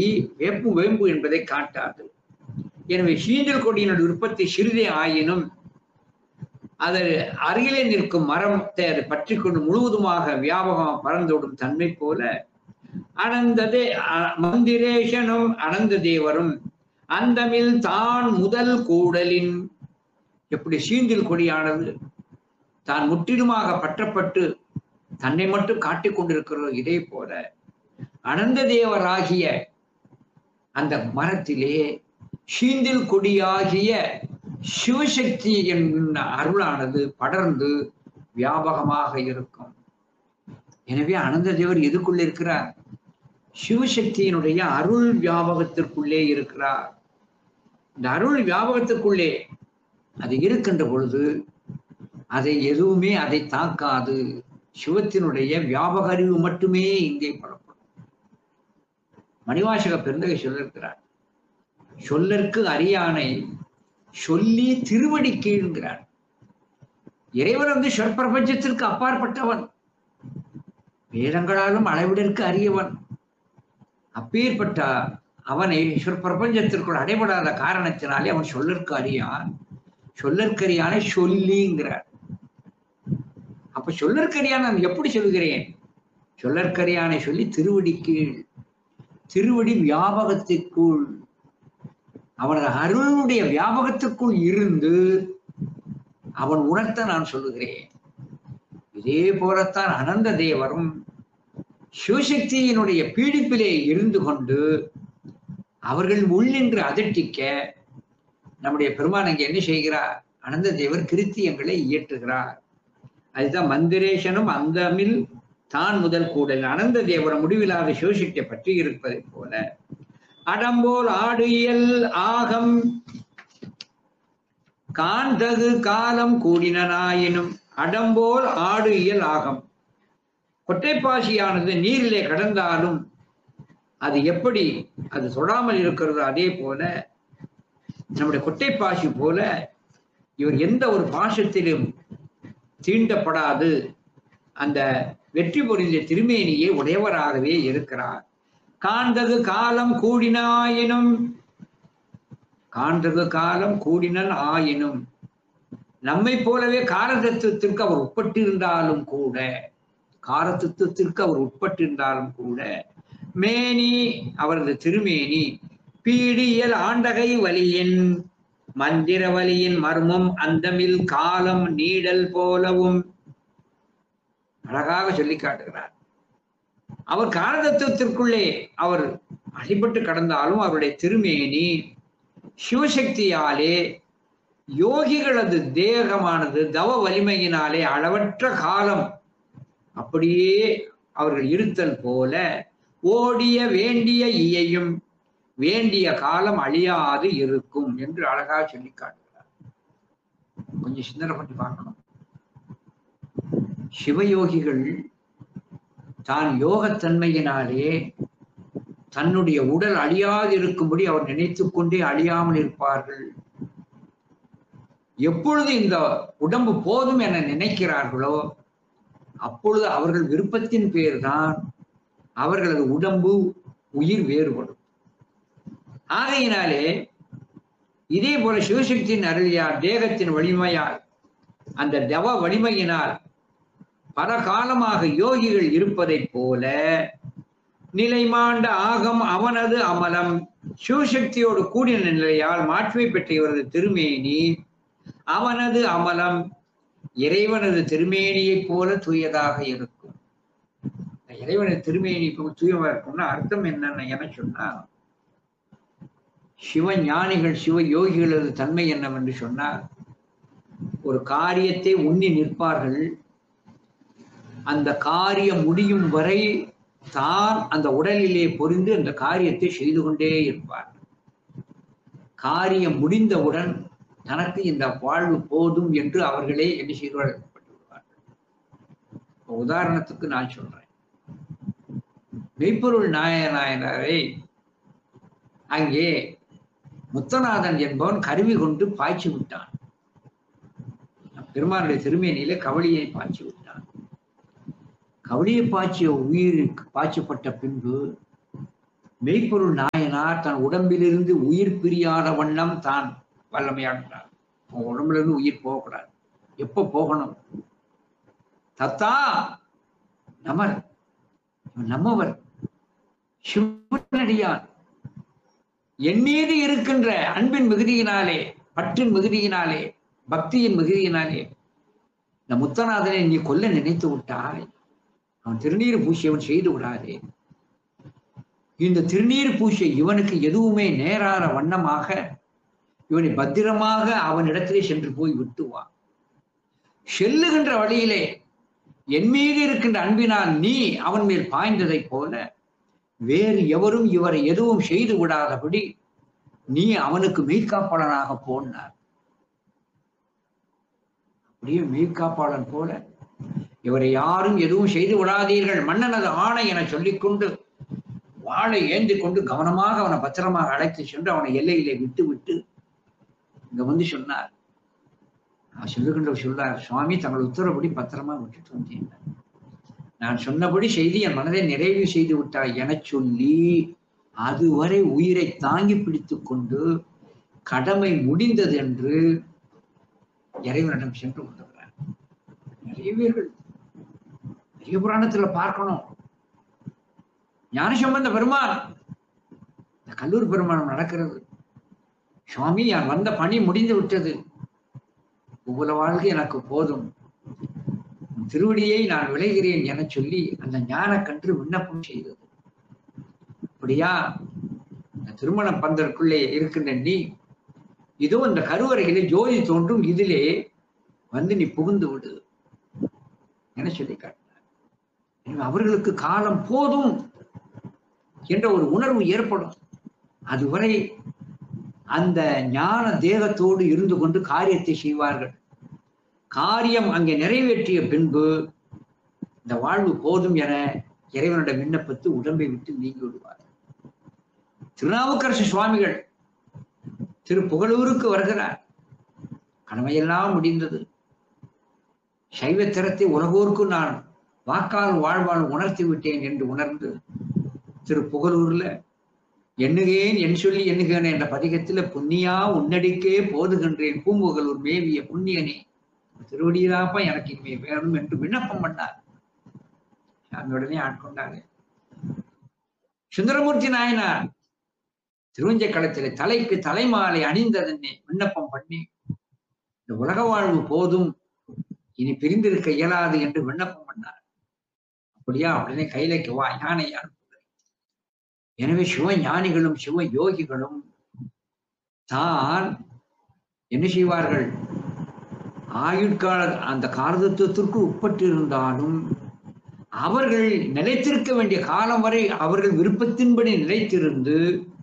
சிவசக்தி வேம்பு என்பதை காட்டாது. எனவே சீந்தல் கொடியினுடைய உற்பத்தி சிறிதே ஆயினும் அது அருகிலே நிற்கும் மரத்தை அதை பற்றி கொண்டு முழுவதுமாக வியாபகமாக பறந்தோடும் தன்மை போல அனந்ததே மந்திரேஷனும் அனந்த தேவரும் அந்தமில் தான் முதல் கூடலின் எப்படி சீந்தில் கொடியானது தான் முற்றிலுமாக பற்றப்பட்டு தன்னை மட்டும் காட்டிக் கொண்டிருக்கிறதோ இதே போல அனந்த தேவராகிய அந்த மரத்திலே சீந்தில் கொடியாகிய சிவசக்தி என்ற அருளானது படர்ந்து வியாபகமாக இருக்கும். எனவே அனந்த தேவர் எதுக்குள்ள இருக்கிறார்? சிவசக்தியினுடைய அருள் வியாபகத்திற்குள்ளே இருக்கிறார். இந்த அருள் வியாபகத்திற்குள்ளே அது இருக்கின்ற பொழுது அதை எதுவுமே அதை தாக்காது. சிவத்தினுடைய வியாபக அறிவு மட்டுமே இங்கே புறப்படும். மணிவாசக பெருந்தகை சொல்லிருக்கிறார், சொல்லற்கு அரியானை சொல்லி திருவடி கீழ்கிறார். இறைவன் சொற்பிரபஞ்சத்திற்கு அப்பாற்பட்டவன், வேதங்களாலும் அளவிடற்கு அறியவன். அப்பேற்பட்ட அவனை சொற்பிரபஞ்சத்திற்குள் அடைபடாத காரணத்தினாலே அவன் சொல்லற்கு அறியான். சொல்லற்கரியானை சொல்லிங்கிறார். அப்ப சொல்லற்கரியான நான் எப்படி சொல்கிறேன்? சொல்லற்கரியானை சொல்லி திருவடி கீழ், திருவடி வியாபகத்திற்குள், அவனது அருளுடைய வியாபகத்திற்குள் இருந்து அவன் உணர்த்த நான் சொல்லுகிறேன். இதே போலத்தான் அனந்த தேவரும் சிவசக்தியினுடைய பீடிப்பிலே இருந்து கொண்டு அவர்கள் உள்ளின்று அதட்டிக்க நம்முடைய பெருமான் அங்கே என்ன செய்கிறார்? அனந்த தேவர் கிருத்தியங்களை இயற்றுகிறார். அதுதான் மந்திரேஷனும் அந்தமில் தான் முதல் கூடல். அனந்த தேவர முடிவில்லாத சிவசக்தியை பற்றி இருப்பதை போல அடம்போல் ஆடு இயல் ஆகம் காண்தகு காலம் கூடினாயினும். அடம்போல் ஆடு இயல் ஆகம், கொட்டைப்பாசியானது நீரிலே கடந்தாலும் அது எப்படி அது தொடாமல் இருக்கிறதோ அதே போல நம்முடைய கொட்டைப்பாசி போல இவர் எந்த ஒரு பாசத்திலும் தீண்டப்படாது அந்த வெற்றி பொருந்திய திருமேனியே உடையவராகவே இருக்கிறார். காண்தகு காலம் கூடினாயினும், காண்தகு காலம் கூடினன் ஆயினும், நம்மை போலவே காரதத்துவத்திற்கு அவர் உட்பட்டிருந்தாலும் கூட, காரதத்துவத்திற்கு அவர் உட்பட்டிருந்தாலும் கூட மேனி அவரது திருமேனி பீடியல் ஆண்டகை வலியின் மந்திர வலியின் மர்மம் அந்தமில் காலம் நீடல் போலவும் அழகாக சொல்லி காட்டுகிறார். அவர் காரதத்துவத்திற்குள்ளே அவர் அடிபட்டு கடந்தாலும் அவருடைய திருமேனி சிவசக்தியாலே யோகிகளது தேகமானது தவ வலிமையினாலே அளவற்ற காலம் அப்படியே அவர்கள் இருத்தல் போல ஓடிய வேண்டிய இயையும் வேண்டிய காலம் அழியாது இருக்கும் என்று அழகாக சொல்லி காட்டுகிறார். கொஞ்சம் சிந்தனை பண்ணி பார்க்கணும். சிவயோகிகள் தான் யோகத்தன்மையினாலே தன்னுடைய உடல் அழியாது இருக்கும்படி அவர் நினைத்து கொண்டே அழியாமல் இருப்பார்கள். எப்பொழுது இந்த உடம்பு போதும் என நினைக்கிறார்களோ அப்பொழுது அவர்கள் விருப்பத்தின் பேர்தான் அவர்களது உடம்பு உயிர் வேறுபடும். ஆகையினாலே இதே போல சிவசக்தியின் அருளியால் தேகத்தின் வலிமையால் அந்த தவ வலிமையினால் பல காலமாக யோகிகள் இருப்பதை போல நிலைமாண்ட ஆகம் அவனது அமலம் சிவசக்தியோடு கூடிய நிலையால் மாற்றுமை பெற்ற இவரது திருமேனி அவனது அமலம் இறைவனது திருமேனியை போல தூயதாக இருக்கும். இறைவனது திருமேனி தூயமா இருக்கும்னா அர்த்தம் என்னன்னு என சொன்னா, சிவ ஞானிகள் சிவ யோகிகளது தன்மை என்னவென்று சொன்னார், ஒரு காரியத்தை உண்ணி நிற்பார்கள். அந்த காரியம் முடியும் வரை தான் அந்த உடலிலே பொறிந்து அந்த காரியத்தை செய்து கொண்டே இருப்பார். காரியம் முடிந்தவுடன் தனக்கு இந்த வாழ்வு போதும் என்று அவர்களே என்ன செய்வார்கள்? உதாரணத்துக்கு நான் சொல்றேன், மெய்ப்பொருள் நாயனாரை அங்கே முத்தநாதன் என்பவன் கருவி கொண்டு பாய்ச்சி விட்டான். பெருமானுடைய திருமேனியிலே கவளியை பாய்ச்சி விட்டான். கவளியை பாய்ச்சிய உயிர் பாய்ச்சப்பட்ட பின்பு மெய்ப்பொருள் நாயனார் தன் உடம்பிலிருந்து உயிர் பிரியாத வண்ணம் தான் வல்லமையாடுறார். உடம்புல இருந்து உயிர் போகக்கூடாது. எப்ப போகணும்? தத்தா நமர், நம்மவர் சிவனடியார் என் மீது இருக்கின்ற அன்பின் மிகுதியினாலே, பற்றின் மிகுதியினாலே, பக்தியின் மிகுதியினாலே இந்த முத்தநாதனை நீ கொல்ல நினைத்து விட்டாய். அவன் திருநீர் பூசியவன் செய்து விடாதே. இந்த திருநீர் பூசிய இவனுக்கு எதுவுமே நேரான வண்ணமாக இவனை பத்திரமாக அவனிடத்திலே சென்று போய் விட்டுவான். செல்லுகின்ற வழியிலே என் மீது இருக்கின்ற அன்பினால் நீ அவன் மேல் பாய்ந்ததை போல வேறு எவரும் இவரை எதுவும் செய்து விடாதபடி நீ அவனுக்கு மெய்காப்பாளனாக போனார். அப்படியே மெய்காப்பாளன் போல இவரை யாரும் எதுவும் செய்து விடாதீர்கள், மன்னனது ஆணை என சொல்லிக்கொண்டு வாளை ஏந்தி கொண்டு கவனமாக அவனை பத்திரமாக அழைத்து சென்று அவனை எல்லையிலே விட்டு விட்டு இங்க வந்து சொன்னார். சொல்லுகின்றவர் சொல்றார், சுவாமி தங்கள் உத்தரவுப்படி பத்திரமா விட்டுட்டு வந்தேன். நான் சொன்னபடி செய்தி என் மனதை நிறைவு செய்து விட்டாய் என சொல்லி அதுவரை உயிரை தாங்கி பிடித்துக் கொண்டு கடமை முடிந்தது என்று இறைவனிடம் சென்று கொண்டிருக்கிறார். நிறைய பேர்கள் பெரிய புராணத்துல பார்க்கணும். ஞானசம்பந்த பெருமான் இந்த கல்லூரி பெருமானம் நடக்கிறது. சுவாமி நான் வந்த பணி முடிந்து விட்டது, உங்கள வாழ்க்கை எனக்கு போதும், திருவடியை நான் விளைகிறேன் என சொல்லி அந்த ஞான கன்று விண்ணப்பம் செய்தது. அப்படியா? இந்த திருமண பந்தருக்குள்ளே இருக்கின்ற நீ இதோ இந்த கருவறையிலே ஜோதி தோன்றும், இதிலே வந்து நீ புகுந்து விடு என சொல்லி காட்டினார். அவர்களுக்கு காலம் போதும் என்ற ஒரு உணர்வு ஏற்படும். அதுவரை அந்த ஞான தேகத்தோடு இருந்து கொண்டு காரியத்தை செய்வார்கள். காரியம் அங்கே நிறைவேற்றிய பின்பு இந்த வாழ்வு போதும் என இறைவனிடம் விண்ணப்பித்து உடம்பை விட்டு நீங்கி விடுவார்கள். திருநாவுக்கரசு சுவாமிகள் திரு புகழூருக்கு வருகிறார். கடமையெல்லாம் முடிந்தது, சைவத்திரத்தை உலகோருக்கு நான் வாக்கால் வாழ்வால் உணர்த்தி விட்டேன் என்று உணர்ந்து திரு புகழூர்ல எண்ணுகேன் என் சொல்லி எண்ணுகேன் என்ற பதிகத்துல புண்ணியா உன்னடிக்கே போதுகின்றேன் பூம்புகலூர் மேவிய புண்ணியனே, திருவடியிலாப்பா எனக்கு இனிமே வேணும் என்று விண்ணப்பம் பண்ணார். அந்த உடனே ஆட்கொண்டாங்க. சுந்தரமூர்த்தி நாயனார் திருவஞ்ச களத்திலே தலைக்கு தலைமாலை அணிந்ததன்னே விண்ணப்பம் பண்ணி இந்த உலக வாழ்வு போதும், இனி பிரிந்திருக்க இயலாது என்று விண்ணப்பம் பண்ணார். அப்படியா? உடனே கைலைக்கு வா, யானை அனுப்புகிறேன். எனவே சிவ ஞானிகளும் சிவ யோகிகளும் தான் என்ன செய்வார்கள்? ஆயுட்கால அந்த காரதத்துவத்திற்கு உட்பட்டு இருந்தாலும் அவர்கள் நிலைத்திருக்க வேண்டிய காலம் வரை அவர்கள் விருப்பத்தின்படி நிலைத்திருந்து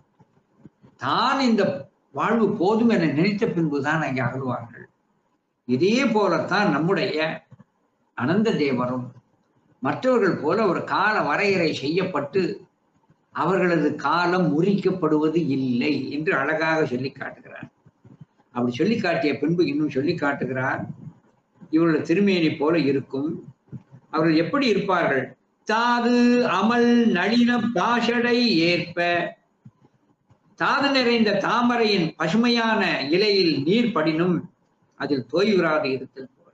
தான் இந்த வாழ்வு போதும் என நினைத்த பின்புதான் அங்கே அகழ்வார்கள். இதே போலத்தான் நம்முடைய அனந்த தேவரும் மற்றவர்கள் போல ஒரு கால வரையறை செய்யப்பட்டு அவர்களது காலம் முறிக்கப்படுவது இல்லை என்று அழகாக சொல்லி காட்டுகிறார். அப்படி சொல்லி காட்டிய பின்பு இன்னும் சொல்லி காட்டுகிறார், இவர்கள் திருமேனி போல இருக்கும். அவர்கள் எப்படி இருப்பார்கள்? தாது அமல் நளின பாஷடை ஏற்ப, தாது நிறைந்த தாமரையின் பசுமையான இலையில் நீர் படினும் அதில் தோய்வுறாது இருத்தல் போல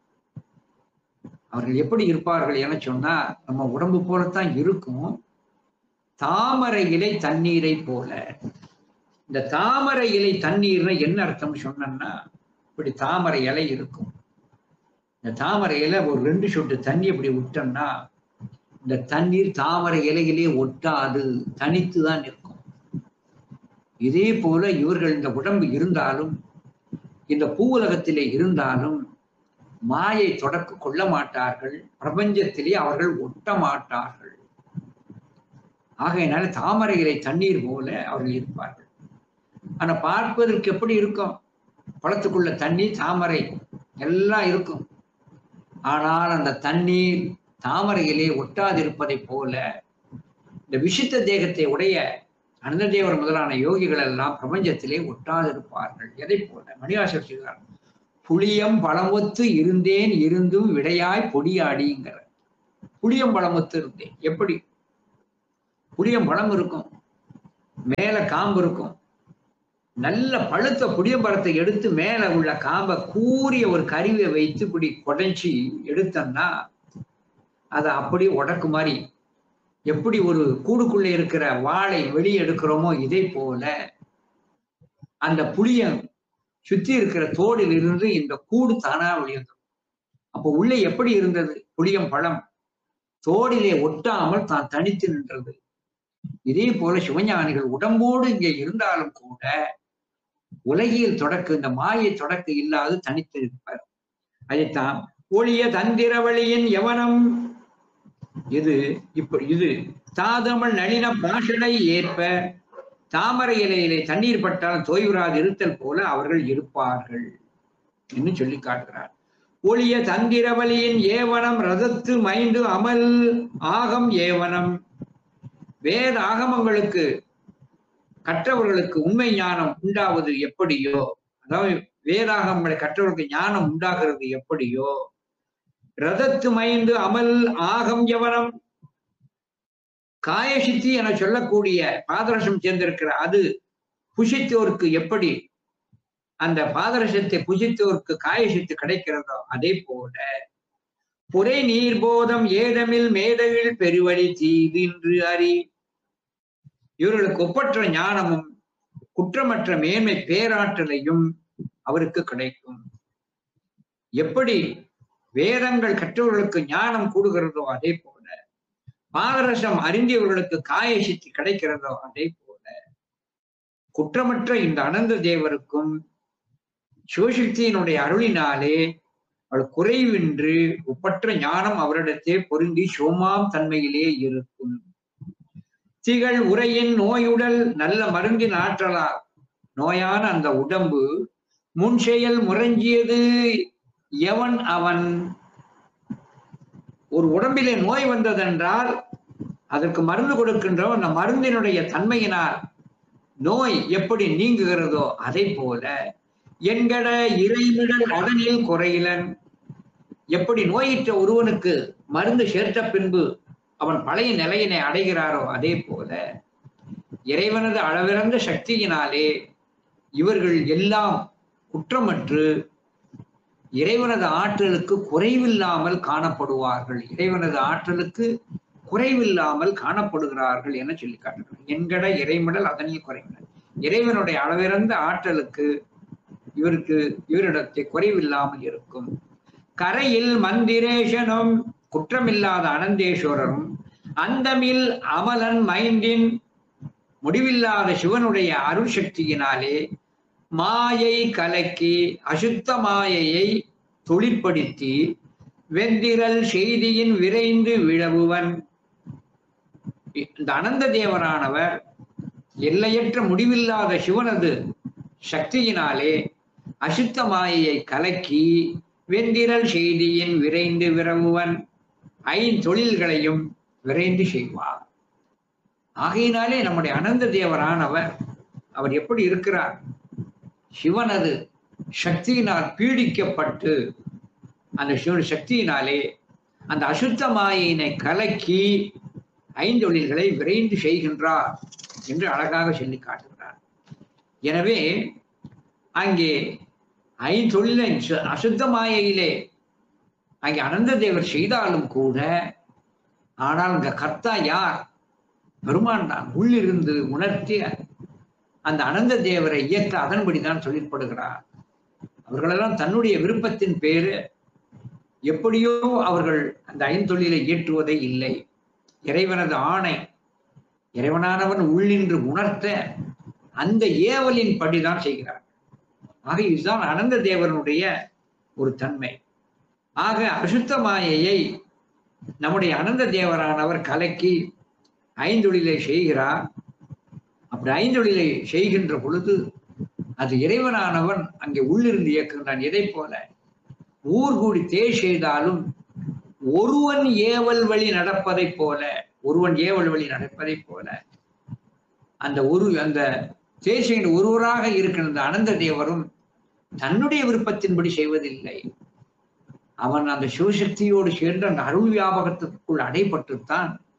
அவர்கள் எப்படி இருப்பார்கள் என சொன்னா, நம்ம உடம்பு போலத்தான் இருக்கும். தாமரை இலை தண்ணீரை போல. இந்த தாமரை இலை தண்ணீர்னா என்ன அர்த்தம் சொன்னா, இப்படி தாமரை இலை இருக்கும். இந்த தாமரை இலை ஒரு 2 சொட்டு தண்ணி அப்படி விட்டோம்னா இந்த தண்ணீர் தாமரை இலையிலே ஒட்டாது, தனித்துதான் இருக்கும். இதே போல இவர்கள் இந்த உடம்பு இருந்தாலும் இந்த பூவுலகத்திலே இருந்தாலும் மாயை தொடக்க கொள்ள மாட்டார்கள், பிரபஞ்சத்திலே அவர்கள் ஒட்ட மாட்டார்கள். ஆகையினால தாமரை இலை தண்ணீர் போல அவர்கள் இருப்பார்கள். ஆனா பார்ப்பதற்கு எப்படி இருக்கும்? குளத்துக்குள்ள தண்ணி தாமரை எல்லாம் இருக்கும். ஆனால் அந்த தண்ணீர் தாமரையிலே ஒட்டாதிருப்பதை போல இந்த விசித்த தேகத்தை உடைய அனந்ததேவர் முதலான யோகிகள் எல்லாம் பிரபஞ்சத்திலே ஒட்டாதிருப்பார்கள். எதை போல? மணிவாசகர் சொல்கிறார், புளியம் பழமொத்து இருந்தேன் இருந்தும் விடையாய் பொடியாடிங்கிற. புளியம் பழமொத்து இருந்தேன். எப்படி? புளியம் பழம் இருக்கும், மேல காம்பு இருக்கும். நல்ல பழுத்த புளியம்பழத்தை எடுத்து மேல உள்ள காம்பை கூரிய ஒரு கருவியை வைத்து இப்படி குடைஞ்சி எடுத்தோம்னா அதை அப்படியே உடக்கு மாதிரி, எப்படி ஒரு கூடுக்குள்ளே இருக்கிற வாளை வெளியே எடுக்கிறோமோ இதே போல அந்த புளிய சுத்தி இருக்கிற தோடில் இருந்து இந்த கூடு தானா வெளியேறும். அப்போ உள்ளே எப்படி இருந்தது? புளியம் பழம் தோடிலே ஒட்டாமல் தான் தனித்து நின்றது. இதே போல சிவஞானிகள் உடம்போடு இங்கே இருந்தாலும் கூட உலகியல் தொடக்கு, இந்த மாயை தொடக்கு இல்லாது தனித்து இருப்பார். அதைத்தான் ஒளிய தந்திரவழியின் யவனம், இது தாதமல் நளின பாஷனை ஏற்ப தாமரை இலையிலே தண்ணீர் பட்டால் தோய்வுறாது இருத்தல் போல அவர்கள் இருப்பார்கள் என்று சொல்லி காட்டுகிறார். ஒளிய தந்திரவழியின் ஏவனம் ரதத்து மைண்டு அமல் ஆகம் ஏவனம். வேத ஆகமங்களுக்கு கற்றவர்களுக்கு உண்மை ஞானம் உண்டாவது எப்படியோ, அதாவது வேதாகமங்களை கற்றவர்களுக்கு ஞானம் உண்டாகிறது எப்படியோ, ரதத்து மைந்து அமல் ஆகம் யவனம், காயசித்தி என சொல்லக்கூடிய பாதரசம் சேர்ந்திருக்கிற அது புஷித்தோருக்கு எப்படி அந்த பாதரசத்தை புஷித்தோருக்கு காயசித்து கிடைக்கிறதோ அதே போல புரை நீர்போதம் ஏதமில் மேதவில் பெருவழி தீதின்று அறி, இவர்களுக்கு ஒப்பற்ற ஞானமும் குற்றமற்ற மேன்மை பேராற்றலையும் அவருக்கு கிடைக்கும். எப்படி வேதங்கள் கற்றவர்களுக்கு ஞானம் கூடுகிறதோ அதே போல பாதரசம் அறிந்தவர்களுக்கு காயசித்தி கிடைக்கிறதோ அதே போல குற்றமற்ற இந்த அனந்த தேவருக்கும் சிவசக்தியினுடைய அருளினாலே அவள் குறைவின்றி ஒப்பற்ற ஞானம் அவரிடத்தே பொருந்தி சோமாம் தன்மையிலே இருக்கும். திகழ் உரையின் நோயுடல் நல்ல மருந்தின் ஆற்றலால் நோயான அந்த உடம்பு முன் செயல் முறைஞ்சியது எவன் அவன். ஒரு உடம்பிலே நோய் வந்ததென்றால் அதற்கு மருந்து கொடுக்கின்றோம். அந்த மருந்தினுடைய தன்மையினால் நோய் எப்படி நீங்குகிறதோ அதை போல என்கட இறைமிடல் அதனில் குறையிலன். எப்படி நோயிற்ற ஒருவனுக்கு மருந்து சேர்த்த பின்பு அவன் பழைய நிலையினை அடைகிறாரோ அதே போல இறைவனது அளவிறந்த சக்தியினாலே இவர்கள் எல்லாம் குற்றமற்று இறைவனது ஆற்றலுக்கு குறைவில்லாமல் காணப்படுவார்கள், இறைவனது ஆற்றலுக்கு குறைவில்லாமல் காணப்படுகிறார்கள் என சொல்லி காட்டுகிறார். என்கட இறைமிடல் அதனில் குறைவிலன். இறைவனுடைய அளவிறந்த ஆற்றலுக்கு இவரிடத்தை குறைவில்லாமல் இருக்கும். கரையில் மந்திரேஷனும் குற்றமில்லாத அனந்தேஸ்வரரும் அந்தமில் அமலன் மைண்டின் முடிவில்லாத சிவனுடைய அருள் சக்தியினாலே மாயை கலக்கி அசுத்த மாயையை தொழிற்படுத்தி வெந்திரல் செய்தியின் விரைந்து விழவுவன். இந்த அனந்த தேவரானவர் எல்லையற்ற முடிவில்லாத சிவனது சக்தியினாலே அசுத்த மாயையை கலக்கி வெந்திரல் செய்தியின் விரைந்து விரவுவன், ஐந்தொழில்களையும் விரைந்து செய்வார். ஆகையினாலே நம்முடைய அனந்த தேவரானவர் அவர் எப்படி இருக்கிறார்? சிவனது சக்தியினால் பீடிக்கப்பட்டு அந்த சிவன் சக்தியினாலே அந்த அசுத்த மாயினை கலக்கி ஐந்தொழில்களை விரைந்து செய்கின்றார் என்று அழகாக சொல்லி காட்டுகிறார். எனவே அங்கே ஐந்தொழிலை அசுத்த மாயையிலே அங்கே அனந்த தேவர் செய்தாலும் கூட, ஆனால் இந்த கர்த்தா யார்? பெருமான் தான். உள்ளிருந்து உணர்த்திய அந்த அனந்த தேவரை இயக்க அதன்படிதான் தொழிற்படுகிறார். அவர்களெல்லாம் தன்னுடைய விருப்பத்தின் பேரு எப்படியோ அவர்கள் அந்த ஐந்தொழிலை இயற்றுவதே இல்லை. இறைவனது ஆணை, இறைவனானவன் உள்ளின்று உணர்த்த அந்த ஏவலின் படிதான் செய்கிறார். ஆக இதுதான் அனந்த தேவனுடைய ஒரு தன்மை. ஆக அசுத்த மாயையை நம்முடைய அனந்த தேவரானவர் கலக்கி ஐந்தொழிலை செய்கிறார். அப்படி ஐந்தொழிலை செய்கின்ற பொழுது அது இறைவனானவன் அங்கே உள்ளிருந்து இயக்குகின்றான். எதை போல ஊர் கூடி தேர் செய்தாலும் ஒருவன் ஏவல் வழி நடப்பதை போல, ஒருவன் ஏவல் வழி நடப்பதை போல அந்த தேர் செய்கின்ற ஒருவராக இருக்கின்ற அனந்த தேவரும் தன்னுடைய விருப்பத்தின்படி செய்வதில்லை. அவன் அந்த சிவசக்தியோடு சேர்ந்து அந்த அருள் வியாபகத்திற்குள் அடைபட்டுத்தான்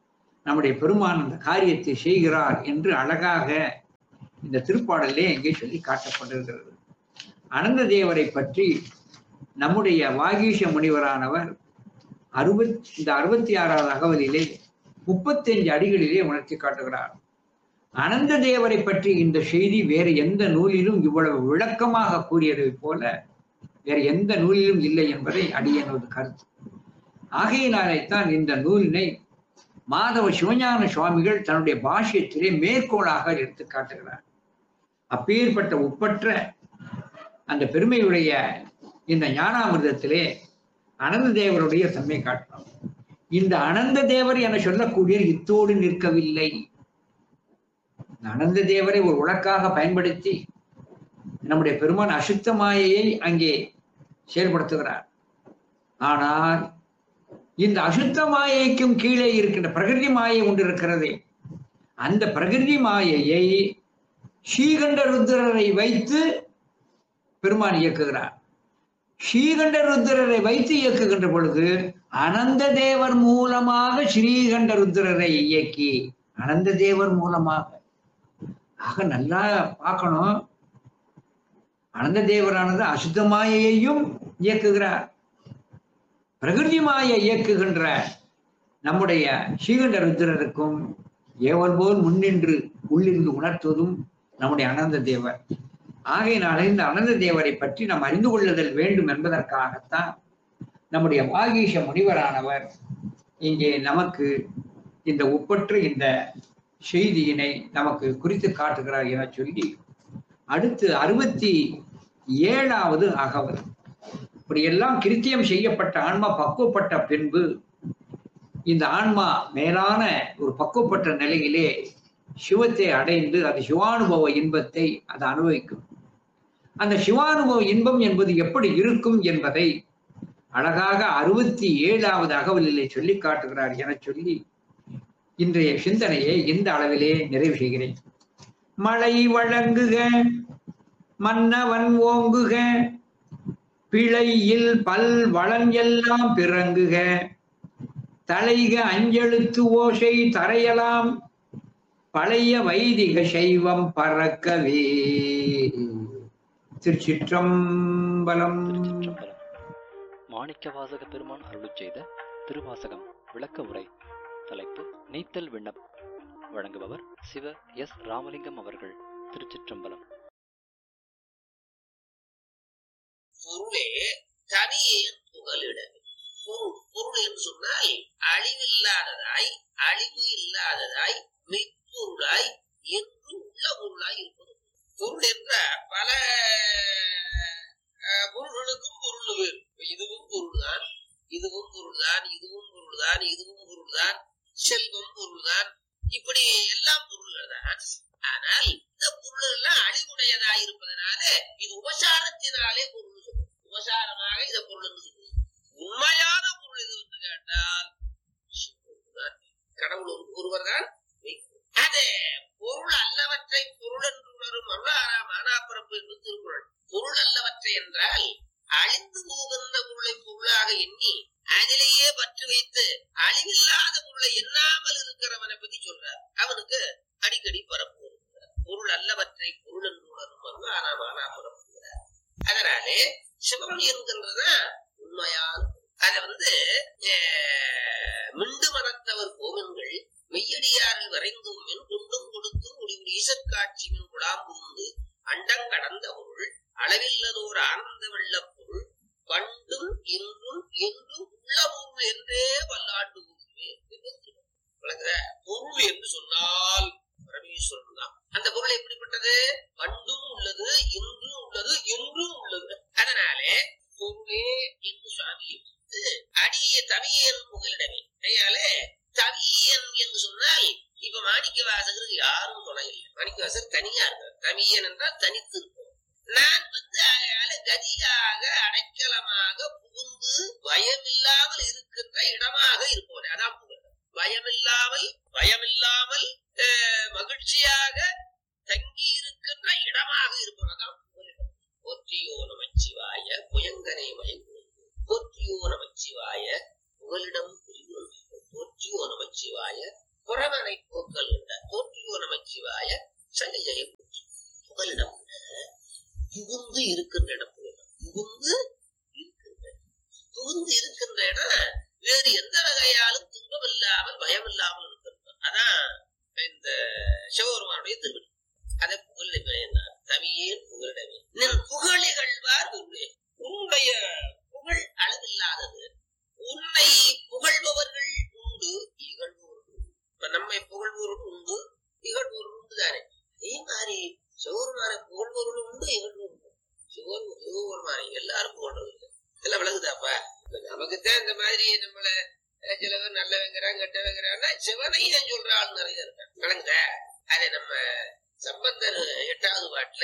நம்முடைய பெருமான் அந்த காரியத்தை செய்கிறார் என்று அழகாக இந்த திருப்பாடலே எங்கே சொல்லி காட்டப்பட்டிருக்கிறது. அனந்த தேவரை பற்றி நம்முடைய வாகீஷ முனிவரானவர் இந்த 66வது அகவலிலே 35 அடிகளிலே உணர்த்தி காட்டுகிறார். அனந்த தேவரை பற்றி இந்த செய்தி வேறு எந்த நூலிலும் இவ்வளவு விளக்கமாக கூறியதை போல வேறு எந்த நூலிலும் இல்லை என்பதை அடியனது கருத்து. ஆகையினாலேத்தான் இந்த நூலினை மாதவ சிவஞான சுவாமிகள் தன்னுடைய பாஷ்யத்திலே மேற்கோளாக எடுத்து காட்டுகிறார். அப்பேற்பட்ட ஒப்பற்ற அந்த பெருமையுடைய இந்த ஞானாமிர்தத்திலே அனந்த தேவருடைய தன்மை காட்டலாம். இந்த அனந்த தேவர் என சொல்லக்கூடிய இத்தோடு நிற்கவில்லை. அனந்த தேவரை ஒரு உலக்காக பயன்படுத்தி நம்முடைய பெருமான் அசுத்த மாயையை அங்கே செயல்படுத்துகிறார். ஆனால் இந்த அசுத்த மாயைக்கும் கீழே இருக்கின்ற பிரகிருதி மாயை ஒன்று இருக்கிறதே, அந்த பிரகிருதி மாயையை ஸ்ரீகண்ட ருத்ரரை வைத்து பெருமான் இயக்குகிறார். ஸ்ரீகண்ட ருத்ரரை வைத்து இயக்குகின்ற பொழுது அனந்த தேவர் மூலமாக ஸ்ரீகண்ட ருத்ரரை இயக்கி அனந்த தேவர் மூலமாக, ஆக நல்லா பார்க்கணும், அனந்த தேவரானது அசுத்த மாயையையும் இயக்குகிறார், பிரகிருதி மாயை இயக்குகின்ற நம்முடைய ஸ்ரீகண்ட ருத்ரருக்கும் ஏவல் போல் முன்னின்று உள்ளிருந்து உணர்த்துவதும் நம்முடைய அனந்த தேவர். ஆகையினால இந்த அனந்த தேவரை பற்றி நாம் அறிந்து கொள்ளுதல் வேண்டும் என்பதற்காகத்தான் நம்முடைய வாகீஷ முனிவரானவர் இங்கே நமக்கு இந்த ஒப்பற்ற இந்த செய்தியினை நமக்கு குறித்து காட்டுகிறார் என சொல்லி, அடுத்து 67வது அகவல். இப்படியெல்லாம் கிருத்தியம் செய்யப்பட்ட ஆன்மா பக்குவப்பட்ட பின்பு இந்த ஆன்மா மேலான ஒரு பக்குவப்பட்ட நிலையிலே சிவத்தை அடைந்து அது சிவானுபவ இன்பத்தை அது அனுபவிக்கும். அந்த சிவானுபவ இன்பம் என்பது எப்படி இருக்கும் என்பதை அழகாக 67வது அகவலிலே சொல்லி காட்டுகிறார் என சொல்லி இன்றைய சிந்தனையை இந்த அளவிலே நிறைவு செய்கிறேன். மழை வழங்குக, மன்னவன் ஓங்குக, பிழையில் பல் வளம் எல்லாம் பிறங்குக, தலைக அஞ்செழுத்து ஓசை தரையலாம், பழைய வைதிக சைவம் பறக்கவே. திருச்சிற்றம்பலம். மாணிக்கவாசக பெருமான் அருளிச் செய்த திருவாசகம் விளக்க உரை. தலைப்பு நீத்தல் விண்ணப். வழங்குபவர் சிவ எஸ் ராமலிங்கம் அவர்கள். திருச்சிற்றம்பலம். பொருளே தனியேன் புகலிடமே. பொருள் என்று சொன்னால் அழிவில்லாததாய், அழிவு இல்லாததாய், மெய்ப்பொருளாய், என்று உள்ள பொருளாய் இருப்பது. பொருள் என்ற பல பொருள்களுக்கும் பொருள் வேறு. இதுவும் பொருள்தான், இதுவும் பொருள்தான், இதுவும் பொருள்தான், இதுவும் பொருள்தான், செல்வம் பொருள்தான், இப்படி எல்லாம் பொருள்கள் தான். ஆனால் இந்த பொருள் எல்லாம் அழிவுடையதாய் இருப்பதனால இது உபசாரத்தினாலே பொருள் சொல்லும். உபசாரமாக இத பொருள் என்று சொல்லுவோம். உண்மையான பொருள் எது என்று கேட்டால் கடவுள் ஒருவர் தான். அது பொருள் அல்லவற்றை பொருள் என்று உணரும் அருளாராம் ஆனாப்பரப்பு என்று திருக்குறள். பொருள் அல்லவற்றை என்றால் அழிந்து போகின்ற பொருளை பொருளாக எண்ணி அதிலேயே பற்று வைத்து அழிவில்லாத பொருளை எண்ணாமல் இருக்கிறவனை பத்தி சொல்றார். அவனுக்கு அடிக்கடி பரப்பு வருகிறார். பொருள் அல்லவற்றை பொருள் என்று உணரும் அருளாராம் ஆனாப்பரப்புகிறார். அதனாலே சிவம் என்கின்றதுதான் உண்மையான. அதை மிண்டு மனத்தவர் கோவன்கள் மெய்யடியாரில் வரைந்தும் மென் கொண்டும் கொடுத்தும் முடிவு ஈசற்காட்சி மின் குடாம்புந்து அண்டங்கடந்த பொருள் அளவில்லதோர் ஆனந்த வெள்ள பொருள் பண்டும் இன்றும் என்றும் உள்ள பொருள் என்றே பல்லாண்டு பொருள் என்று சொன்னால் பரமேஸ்வரன் தான். அந்த பொருள் எப்படிப்பட்டது? பண்டும் உள்ளது, இன்றும் உள்ளது, என்றும் உள்ளது. அதனாலே பொருளே என்று சுவாமி அடிய தவியன் புகலிடமே. கையாலே தவியன் என்று சொன்னால் இப்ப மாணிக்க வாசகருக்கு யாரும் துணை இல்லை. மாணிக்க வாசகர் தனியா இருக்கார். தவியன் என்றால் தனித்து இருக்கும். நான் அதையால கதியாக அடைக்கலமாக புகுந்து பயமில்லாமல் இருக்கின்ற இடமாக இருப்போனே, அதான் புகழ். பயமில்லாமல் மகிழ்ச்சியாக தங்கி இருக்கின்ற இடமாக இருப்போம், அதான் புகழிடம். போற்றியோ நமச்சிவாய புயங்கனை மயங்கு, போற்றியோ நமச்சிவாய புகலிடம் புரியும், போற்றியோ நமச்சிவாய புற புகலிடம் புகுந்து இருக்கின்ற இடம் புகலிடம். புகுந்து இருக்கின்ற இடம் வேறு எந்த வகையாலும் துன்பம் இல்லாமல் பயம் இல்லாமல் இருக்கிறது. அதான் இந்த சிவபெருமானுடைய திருவடி. அதை புகழிடமே என்ன தவியே புகழிடமே நின் புகழிகழ்வார் உன்னுடைய புகழ் அளவில்லாதது. உன்னை புகழ்பவர்கள் உண்டு, இகழ்பவர்கள். இப்ப நம்மை புகழ்பவர்கள் உண்டு, இகழ்பவர்கள் உண்டு தானே. அதே மாதிரி சிவபெருமானை புகழ்பவர்கள் உண்டு, இகழ்பவர்கள். சிவபெருமானை எல்லாரும் புகழ்றது இல்லை. இதெல்லாம் விளக்குதாப்பா. நமக்குத்தான் இந்த மாதிரி நம்மள சில பேர் நல்லவங்கிறான் கெட்டவங்கிறான்னா சிவனையும் சொல்ற ஆள் நிறைய இருக்கான். விளங்குத. அதை நம்ம சம்பந்தர் 8வது பாட்டுல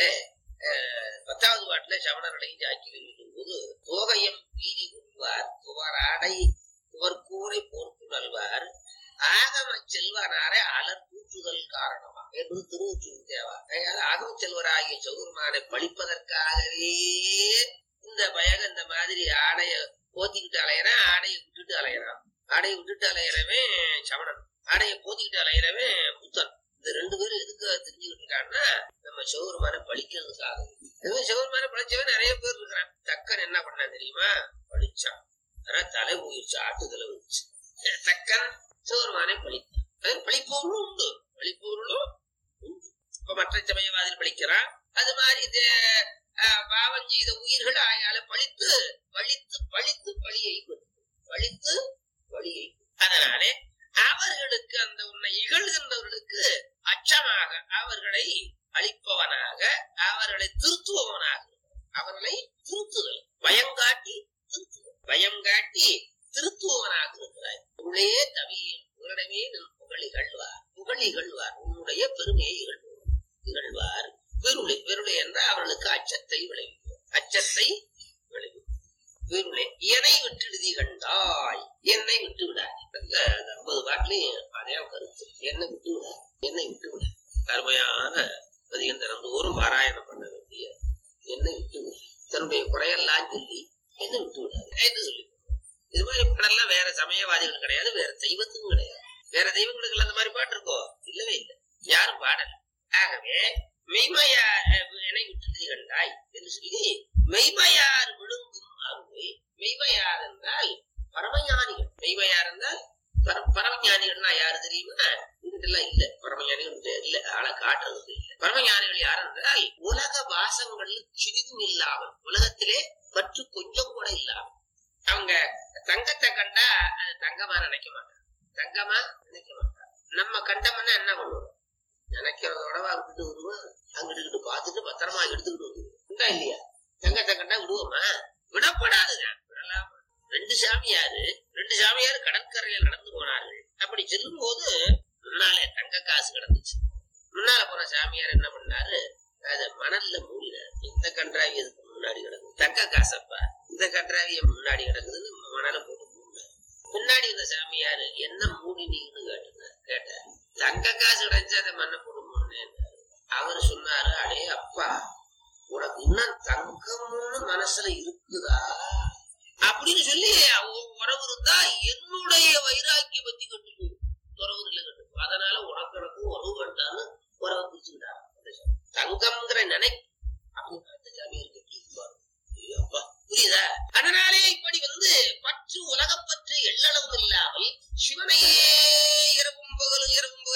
10வது பாட்டுல சவணர்களையும் ஜாக்கி சொல்லும் போது தோகையம் பீதி கொள்வார் துவர் ஆடை துவர் கூரை போர்த்து நல்வார் ஆகம செல்வனாரை அலர் தூற்றுதல் காரணமா என்று திருவொற்றியூர் தேவா. ஆகம செல்வராகிய சிவபெருமானை பழிப்பதற்காகவே இந்த பயகம் இந்த மாதிரி ஆடைய போத்திக்கிட்டு அலையறான், ஆடையை விட்டுட்டு அலையறான். ஆடையை விட்டுட்டு அலையறவன் சவணன், ஆடையை போத்திக்கிட்டு அலையறவன் புத்தன். இந்த 2 பேரும் எதுக்கு தெரிஞ்சுக்கிட்டு இருக்கான்னா நம்ம சிவபெருமானை பழிக்கிறதுக்காக. சிவபெருமானை பழிச்சவன் நிறைய பேர் இருக்கிறான். தக்கன் என்ன பண்ணா தெரியுமா? பழிச்சான். ஆனா தலை போயிடுச்சு, ஆட்டு தலை போயிடுச்சு. தக்கன் சிவபெருமானை பழித்தான். பழிப்பவர்களும் உண்டு, பழிப்பவர்களும் உண்டு. இப்ப மற்ற சமயவாதிகள் பழிக்கிறான். அது மாதிரி பாவம் செய்த உயிர்கள் ஆயால பழித்து பழித்து பழித்து பழியை பழித்து பழியை. அதனாலே அவர்களுக்கு அந்த உன்னை இகழ்கின்றவர்களுக்கு அச்சமாக அவர்களை அழிப்பவனாக அவர்களை திருத்துவனாக அவர்களை திருத்துதல் பயங்காட்டி திருத்துதல் பயங்காட்டி திருத்துவனாக இருக்கிறாய். உள்ளே தவியின் உங்களிடமே புகழிகழ்வார் புகழிகழ்வார் உன்னுடைய பெருமையை இகழ்வார். வெருளை வெருளை என்றால் அவர்களுக்கு அச்சத்தை விளைவிக்கும். அச்சத்தை விளைவிக்கும். வெருளை என்னை விட்டு கண்டாய், என்னை விட்டு விடாது. 50 பாட்டிலையும் அதே கருத்து. என்னை விட்டு விடாது, என்னை விட்டு விட. அருமையான தினந்தோறும் பாராயணம் பண்ண வேண்டிய என்னை விட்டு விட. தன்னுடைய குறையெல்லாம் சொல்லி என்னை விட்டு விடாது என்று சொல்லி. இது மாதிரி பாடெல்லாம் வேற சமயவாதிகள் கிடையாது, வேற தெய்வத்துக்கும் கிடையாது. வேற தெய்வங்களுக்கு அந்த மாதிரி பாட்டு இருக்கோ? இல்லவே இல்லை, யாரும் பாடல. ஆகவே மெய்மையார் என்னை விட்டு கண்டாய் என்று சொல்லி மெய்மையார் விழுங்கும் அருமை. மெய்மையார் என்றால் பரமஞானிகள். மெய்மையார் என்றால் பரமஞானிகள்னா யாரு தெரியுமா? இதெல்லாம் இல்ல, பரமஞானிகள் இல்ல, ஆளை காட்டுறது இல்ல. பரமஞானிகள் யார் என்றால் உலக வாசங்கள் சிறிதும் இல்லாமல், உலகத்திலே பற்று கொஞ்சம் கூட இல்லாமல். அவங்க தங்கத்தை கண்டா அது தங்கமா நினைக்க மாட்டாங்க, தங்கமா நினைக்க மாட்டாங்க. நம்ம கண்டம்னா என்ன பண்ணுவோம்? நினைக்கிறதோட விட்டுட்டு வருவோம், அங்கிட்டு பார்த்துட்டு பத்திரமா எடுத்துக்கிட்டு வருவோம் இல்லையா? தங்கத்தை கண்டா விடுவோமா? விடப்படாதுங்க, விடலாம். 2 சாமியாரு கடற்கரையில் நடந்து போனார்கள். அப்படி செல்லும் போது முன்னாலே தங்க காசு கிடந்துச்சு. முன்னால போன சாமியார் என்ன பண்ணாரு? அத மணல்ல மூடினார். இந்த கன்றாவி எதுக்கு முன்னாடி கிடக்குது? தங்க காசப்பா, இந்த கன்றாவிய முன்னாடி கிடக்குதுன்னு மணலை போட்டு மூடினார். முன்னாடி இந்த சாமியாரு என்ன மூடினீங்கன்னு கேட்டார். தங்க காசு கிடைச்சா அதை மண்ணை போட்டு மூடினேன். அவரு சொன்னாரு, அடே அப்பா, உனக்கு இன்னும் தங்கம்னு மனசுல இருக்குதா அப்படின்னு சொல்லி உறவு இருந்தா என்னுடைய வைராக்கிய பத்தி கட்டு உறவு இல்லை கட்டு. அதனால உனக்கு எனக்கும் உறவு வேண்டான்னு உறவை பிரிச்சுக்கிட்டாரு. தங்கம்ங்கிற நினைப்பு அப்படின்னு அந்த சாமியார் கட்டிப்பாரு. அப்பா புரியுதா? அதனாலே இப்படி பற்று உலகப்பற்று எள்ளளவும் இல்லாமல் சிவனையே இரவும் பகலும்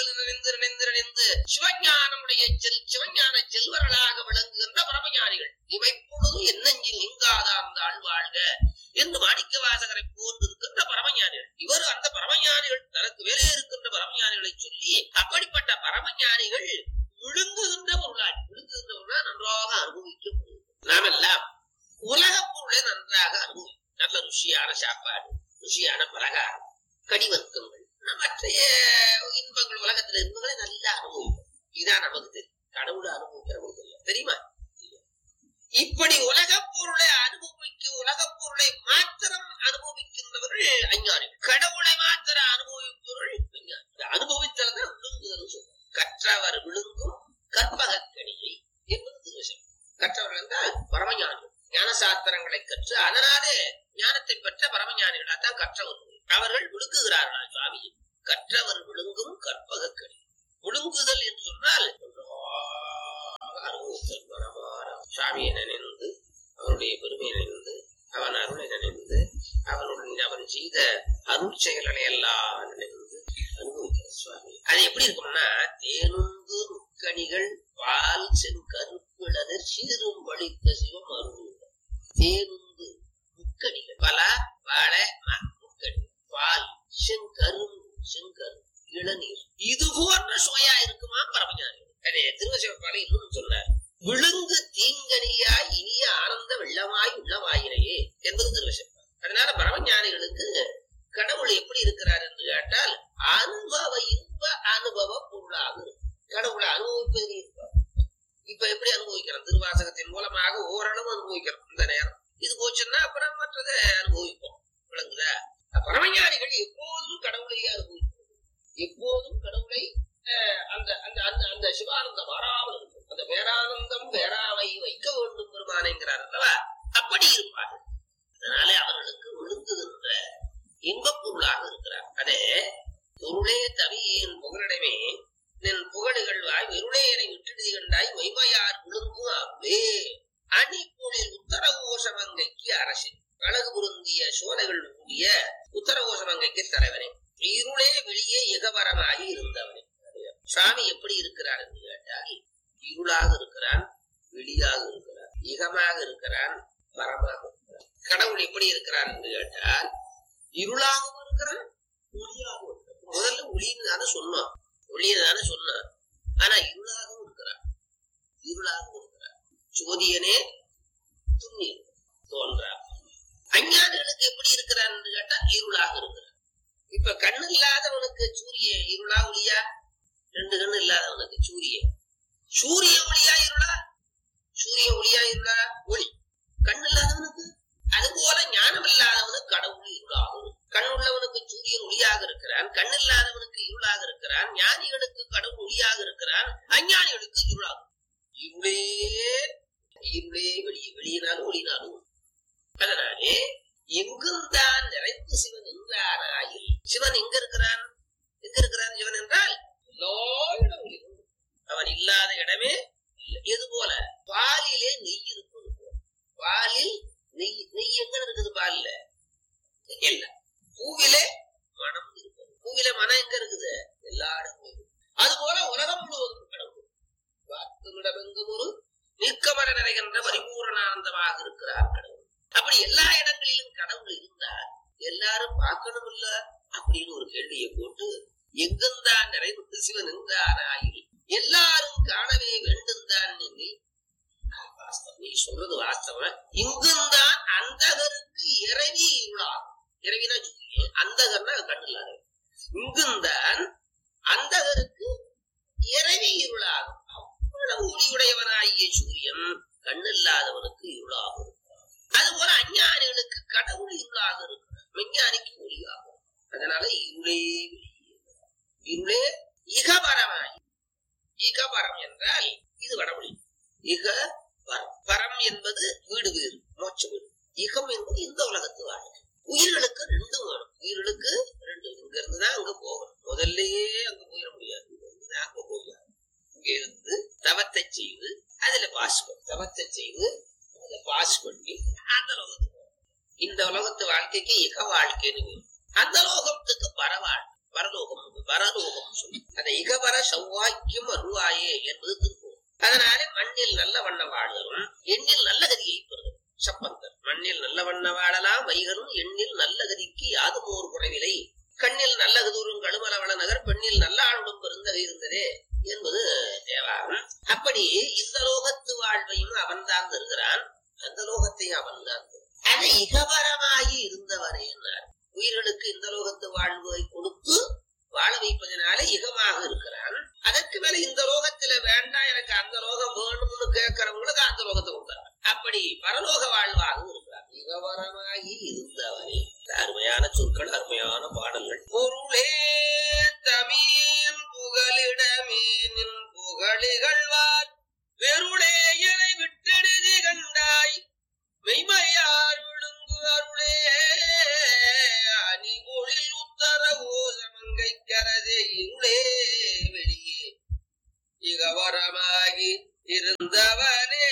நினைந்து சிவஞானமுடைய சிவஞான செல்வர்களாக விளங்குகின்ற பரமஞானிகள். இவைப்பொழுதும் என்னஞ்சில் நீங்காதார்ந்த ஆழ்வாழ்க என்று மாணிக்க வாசகரை போன்று இருக்கின்ற பரமஞானிகள். இவர் அந்த பரமஞானிகள் தனக்கு வேலே இருக்கின்ற பரமஞானிகளை சொல்லி அப்படிப்பட்ட பரமஞானிகள் விழுங்குகின்ற பொருளாய் நன்றாக அனுபவிக்க முடியும். நாம் எல்லாம் உலக பொருளை நன்றாக அனுபவிக்கும். நல்ல ருசியான சாப்பாடு, ருசியான பலகாரம், கடிவர்க்கங்கள், மற்ற இன்பங்கள், உலகத்துல இன்பங்களை நல்லா அனுபவிக்கும். இதான் நமக்கு தெரியும். கடவுளை அனுபவிக்கிறவங்க தெரியுமா? இப்படி உலக பொருளை உலக பொருளை மாத்திரம் அனுபவிக்கின்றவர்கள் அஞ்ஞானிகள். கடவுளை மாத்திரம் அனுபவிப்பவர்கள் விஞ்ஞானிகள். அனுபவித்தல்தான் விழுங்குதல் சொல்லுவோம். கற்றவர் விழுங்கும் கற்பகக்கணியை என்பது திருவசனம். கற்றவர்கள் என்றால் பரமஞானிகள். ஞான சாஸ்திரங்களை கற்று அதனாலே ஞானத்தை பெற்ற பரமஞானிகள். அதான் கற்றவர்கள். அவர்கள் விழுங்குகிறார்கள் சுவாமியை. கற்றவர் விழுங்கும் கற்பகக்கணி. விழுங்குதல் என்று சொன்னால் அனுபவித்தல் மனமாற சுவாமியை நினைந்து அவனுடைய பெருமையை நினைந்து அவன் அருளை நினைந்து அவனுடன் அவன் செய்த அருள் செயல்களை எல்லாம் நினைந்து அனுபவிக்கிற சுவாமி. அது எப்படி இருக்கும்னா, தேனுந்து முக்கணிகள் பால் செங்கருப்பிளர் சீரும் வலித்த சிவம் அருள். தேனுந்து முக்கணிகள் பலா வாழை முக்கணி பால் செங்கரு இளநீர் இது போன்ற சுவையா இருக்குமா பரமஞானி. அதே திருவசிவப்பாலை இன்னும் சொன்னார், விழுங்கு தீங்கனியாய் இனிய ஆனந்த வெள்ளமாய் உள்ளவாயினையே என்பது திருவசிவப்பாலை. அதனால பரமஞானிகளுக்கு கடவுள் எப்படி இருக்கிறார் என்று கேட்டால் அனுபவ இன்ப அனுபவ பொருளாக கடவுளை அனுபவிப்பதில் இருப்பார். இப்ப எப்படி அனுபவிக்கிறோம்? திருவாசகத்தின் மூலமாக ஓரளவு அனுபவிக்கிறோம். இந்த நேரம் இது போச்சுன்னா அப்புறம் மற்றதை அனுபவிப்போம். விளங்குதா? பரமஞானிகள் எப்போதும் கடவுளையே அனுபவிப்போம். எப்போதும் கடவுளை அந்த அந்த அந்த அந்த சிவானந்தம் மாறாமல் இருக்கும். அந்த பேரானந்தம் பேராவை வைக்க வேண்டும் பெருமானேங்கிறார் அல்லவா? அப்படி இருப்பார்கள். அதனால அவர்களுக்கு விழுங்குகின்ற இன்பப் பொருளாக இருக்கிறார். அதே பொருளே தவியேன் புகழிடமே நின் புகழுகள்வாய் வெருளேயனை விட்டுடுதி கண்டாய் மைமையார் விழுங்கும் அவ்வே அணிப்பொழில் உத்தரகோசமங்கைக்கு அரசின் அழகு பொருந்திய சோலைகள் கூடிய உத்தரகோசமங்கைக்கு தலைவனே இருளே வெளியே இகவரமாகி இருந்தவனே. சுவாமி எப்படி இருக்கிறார் என்று கேட்டால் இருளாக இருக்கிறான், வெளியாக இருக்கிறான், இகமாக இருக்கிறான், வரமாக இருக்கிறான். கடவுள் எப்படி இருக்கிறார் என்று கேட்டால் இருளாகவும் இருக்கிறான், ஒளியாகவும் இருக்கிறான். முதல்ல ஒளின்னு தானே சொன்னான், ஒளியை தானே சொன்னான். ஆனா இருளாகவும் இருக்கிறான், இருளாகவும் இருக்கிறான். சோதியனே துண்ணி தோன்றான். அஞ்ஞானிகளுக்கு எப்படி இருக்கிறான் என்று கேட்டா இருளாக இருக்கிறான். இப்ப கண்ணு இல்லாதவனுக்கு சூரிய இருளா ஒளியா? ரெண்டு கண்ணு இல்லாதவனுக்கு சூரிய ஒளியா இருளா? சூரிய ஒளியா இருளா? ஒளி. கண்ணு இல்லாதவனுக்கு அது போல ஞானம் இல்லாதவனுக்கு கடவுள் இருளாகும். கண் உள்ளவனுக்கு சூரியன் ஒளியாக இருக்கிறான், கண் இல்லாதவனுக்கு இருளாக இருக்கிறான். ஞானிகளுக்கு கடவுள் ஒளியாக இருக்கிறான், அஞ்ஞானிகளுக்கு இருளாகும். இருளே இருளே வெளியினால் ஒளினாலும். அதனாலே எங்கும் தான் நிறைந்து சிவன் என்றாராயில். சிவன் எங்க இருக்கிறான்? எங்க இருக்கிறான் சிவன் என்றால் எல்லா இடங்களிலும். அவன் இல்லாத இடமே இல்லை. எது போல பாலிலே நெய் இருப்பது போல. பாலில் நெய் எங்க இருக்குது? பாலில இல்ல. பூவிலே மனம் இருக்குது. பூவில மனம் எங்க இருக்குது? எல்லா இடங்களும். அது போல உலகம் முழுவதும் கடவுள் வாக்குமிடமெங்கும் ஒரு நீக்கமர நிறைகின்ற பரிபூரணானந்தமாக இருக்கிறார் கடவுள். அப்படி எல்லா இடங்களிலும் கடவுள் இருந்தால் எல்லாரும் பார்க்கணும் இல்ல அப்படின்னு ஒரு கேள்வியை போட்டு எங்குந்தான் நிறைந்து சிவன் என்றாராயில் எல்லாரும் காணவே வேண்டும் தான். நீ சொல்றது வாஸ்தவம். இங்குந்தான் அந்தகருக்கு இறைவி இருளாகும். இறைவினா அந்தகர்னா கண்ணு இல்லாத. இங்குந்தான் அந்தகருக்கு இறைவி இருளாகும். அவ்வளவு ஒளியுடையவனாகிய சூரியன் கண்ணு இல்லாதவனுக்கு இருளாகும். அதுபோல அஞ்ஞானிகளுக்கு கடவுள் இருளாக இருக்கிறார், மெஞ்ஞானிக்கு ஒளியாகும். அதனால இருளே இருளே இகபரமாய். இகபரம் என்றால் இது வடமொழி. இகபரம். பரம் என்பது வீடு வேறு, மோட்ச வீடு. இகம் என்பது இந்த உலகத்து வாழ்க்கை. உயிர்களுக்கு ரெண்டும் வேணும். உயிர்களுக்கு ரெண்டு. இங்க இருந்துதான் அங்க போகணும். முதல்லயே அங்க போயிட முடியாது. அங்க போகலாம். இங்க இருந்து தவத்தை செய்து அதுல பாஸ் தவத்தை செய்து பாஸ் பண்ணி அந்த லோகத்துக்கு. இந்த உலகத்து வாழ்க்கைக்கு இக வாழ்க்கைன்னு அந்த லோகத்துக்கு பரலோகம் பரலோகம் சொல்லி அந்த இகபர சௌவாக்கியம் அருவாயே என்பது திருப்போம். அதனால மண்ணில் நல்ல வண்ண வாழலும் எண்ணில் நல்ல கதியை பெறும். சம்பந்தர் மண்ணில் நல்ல வண்ண வாழலாம் வைகரும் எண்ணில் நல்ல கதிக்கு யாதும் ஒரு குறைவில்லை. கண்ணில் நல்ல கதூரும் கழுமலவள நகர் பெண்ணில் நல்ல ஆளும் பெருந்தகை இருந்ததே என்பது தேவாரம். அப்படி இந்த லோகத்து வாழ்வையும் அவன்தான் தருகிறான், அந்த லோகத்தையும் அவன்தான். அதை இகபரமாகி இருந்தவனே என்றார். உயிர்களுக்கு இந்த லோகத்து வாழ்வை கொடுத்து வாழ வைப்பதனால இகமாக இருக்கிறான். அதற்கு மேல இந்த லோகத்துல வேண்டாம் எனக்கு அந்த லோகம் வேணும்னு கேட்கிறவங்களுக்கு அந்த லோகத்தை கொடுத்தார். அப்படி பரலோக வாழ்வாக இருக்கிறார். இகபரமாகி இருந்தவனே. அருமையான சொற்கள், அருமையான பாடல்கள். பொருளே தமிழ் புகலிடமே நின் புகழிகழ்வார் வெருளேயனை விட்டெடுதி கண்டாய் மெய்மையார் விழுங்கு அருளே அணி ஒளில் உத்தர ஓசமங்கை கரதே இருளே வெளியே இகவரமாகி வந்தவனே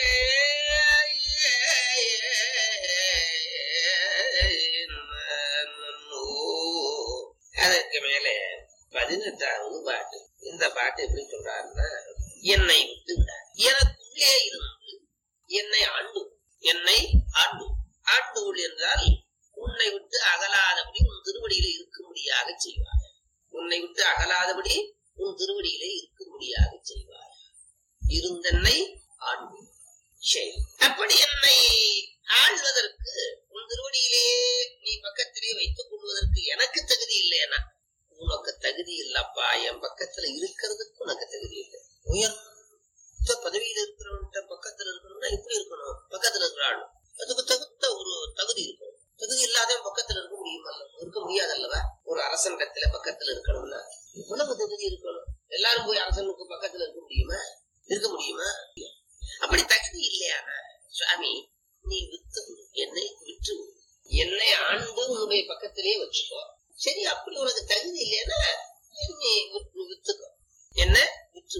அதற்கு மேல 18வது பாட்டு. இந்த பாட்டு எப்படி சொல்றாருன்னா, என்னை விட்டு விடாது, எனக்குள்ளே இருந்து என்னை ஆண்டு, என்னை ஆண்டு. ஆண்டுகள் என்றால் உன்னை விட்டு அகலாதபடி உன் திருவடியில இருக்கும்படியாக செய்வாய். உன்னை விட்டு அகலாதபடி உன் திருவடியிலே இருக்கும்படியாக செய்வாய். இருந்தென்னை ஆண்டு. சரி, அப்படி என்னை ஆள்வதற்கு உன் திருவடியிலே நீ பக்கத்திலே வைத்துக் கொள்வதற்கு எனக்கு தகுதி இல்லையா? உனக்கு தகுதி இல்லப்பா, என் பக்கத்துல இருக்கிறதுக்கு உனக்கு தகுதி இல்லை. உயர்ந்த பதவியில இருக்கிறவன்ட்ட பக்கத்துல இருக்கணும்னா எப்படி இருக்கணும்? பக்கத்துல இருக்கிறாள் அதுக்கு தகுந்த ஒரு தகுதி இருக்கணும். தகுதி இல்லாத பக்கத்துல இருக்க முடியுமா? இருக்க முடியாதல்லவா? ஒரு அரசனிடத்துல பக்கத்துல இருக்கணும்னா இவ்வளவு தகுதி இருக்கணும். எல்லாரும் போய் அரசனுக்கு பக்கத்துல இருக்க முடியுமா? இருக்க முடியுமா? அப்படி தகுதி இல்லையா? சுவாமி, நீ வித்து என்னை விட்டு என்னை ஆண்டு உன்னுடைய பக்கத்திலே வச்சுக்கோ. சரி, அப்படி உனக்கு தகுதி இல்லைன்னா நீ வித்துக்கோ, என்ன விற்று.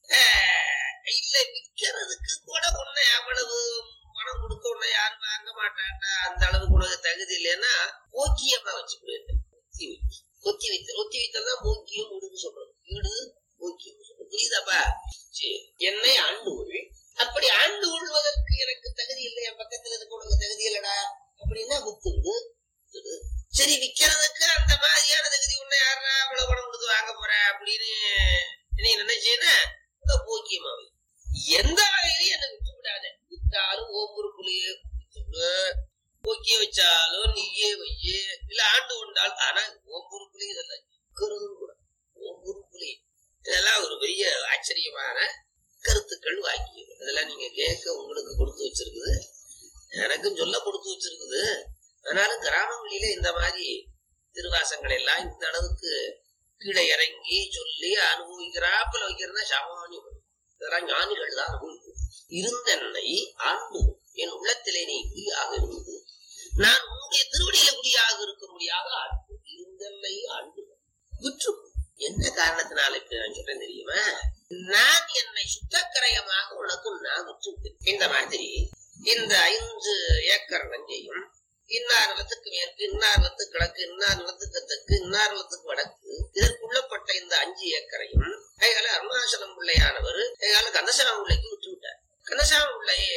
இல்ல, விற்கிறதுக்கு கூட உன்னை அவ்வளவு பணம் கொடுக்க உன்னை யாரும் வாங்க மாட்டாண்டா, அந்த அளவுக்கு உனக்கு தகுதி இல்லைன்னா போக்கியமா வச்சுக்கிட்டு ஒத்தி வைத்தான் போக்கியம் வீடுன்னு சொல்றது. வீடு போக்கியம் சொல்றது, புரியுதாப்பா? சரி, என்னை ஆண்டு கொள். அப்படி ஆண்டு கொள்வதற்கு எனக்கு தகுதி இல்லை, என் பக்கத்துல இருக்க உனக்கு தகுதி இல்லடா அப்படின்னா வித்துடு. சரி, விக்கிறதுக்கு அந்த மாதிரியான தகுதி உன்னை யாரா அவ்வளவு பணம் கொடுத்து வாங்க போற அப்படின்னு நீ நினைச்சேன்னா போக்கியமாவே எந்த வகையிலையும் என்ன விட்டு விடாத. வித்தாலும் ஓம்புருக்குள்ளேயே போக்கிய வச்சாலும் நீயே வையே, இல்ல ஆண்டு கொண்டால். ஆனா ஓம்புருக்குள்ளேயே இதெல்லாம் இருக்கிறதும் கூட ஓம்புருக்குள்ளேயே இதெல்லாம் ஒரு பெரிய ஆச்சரியமான கருத்துக்கள் வாக்கியம். இதெல்லாம் நீங்க கேட்க உங்களுக்கு கொடுத்து வச்சிருக்குது, எனக்கும் சொல்ல கொடுத்து வச்சிருக்குது. ஆனாலும் கிராமங்களில இந்த மாதிரி திருவாசங்கள் எல்லாம் இந்த அளவுக்கு கீழே இறங்கி சொல்லி அனுபவிக்கிறாப்புல வைக்கிறதா சாமானியம். இதெல்லாம் ஞானிகள் தான் அனுபவிக்கும். இருந்தென்னை ஆண்டு, என் உள்ளத்திலே நீ குடியாக இருந்து நான் உன்னுடைய திருவடியில குடியாக இருக்க முடியாத ஆண்டு. இருந்தென்னை ஆண்டு விற்று. என்ன காரணத்தினால இப்படி நான் சொல்றேன் தெரியுமா? நான் என்னை சுத்தக்கரையமாக உனக்கு நான் விட்டு. இந்த மாதிரி இந்த 5 ஏக்கர் நஞ்சையும் இன்னார் நிலத்துக்கு மேற்கு, இன்னார் நிலத்துக்கு கிழக்கு, இன்னார் நிலத்துக்கு தெற்கு, இன்னார் நிலத்துக்கு வடக்கு, இதற்குள்ளப்பட்ட இந்த 5 ஏக்கரையும் கைகால அருணாசலம் பிள்ளையானவர் கைகால கந்தசாமி பிள்ளைக்கு விட்டு விட்டார். கந்தசாமி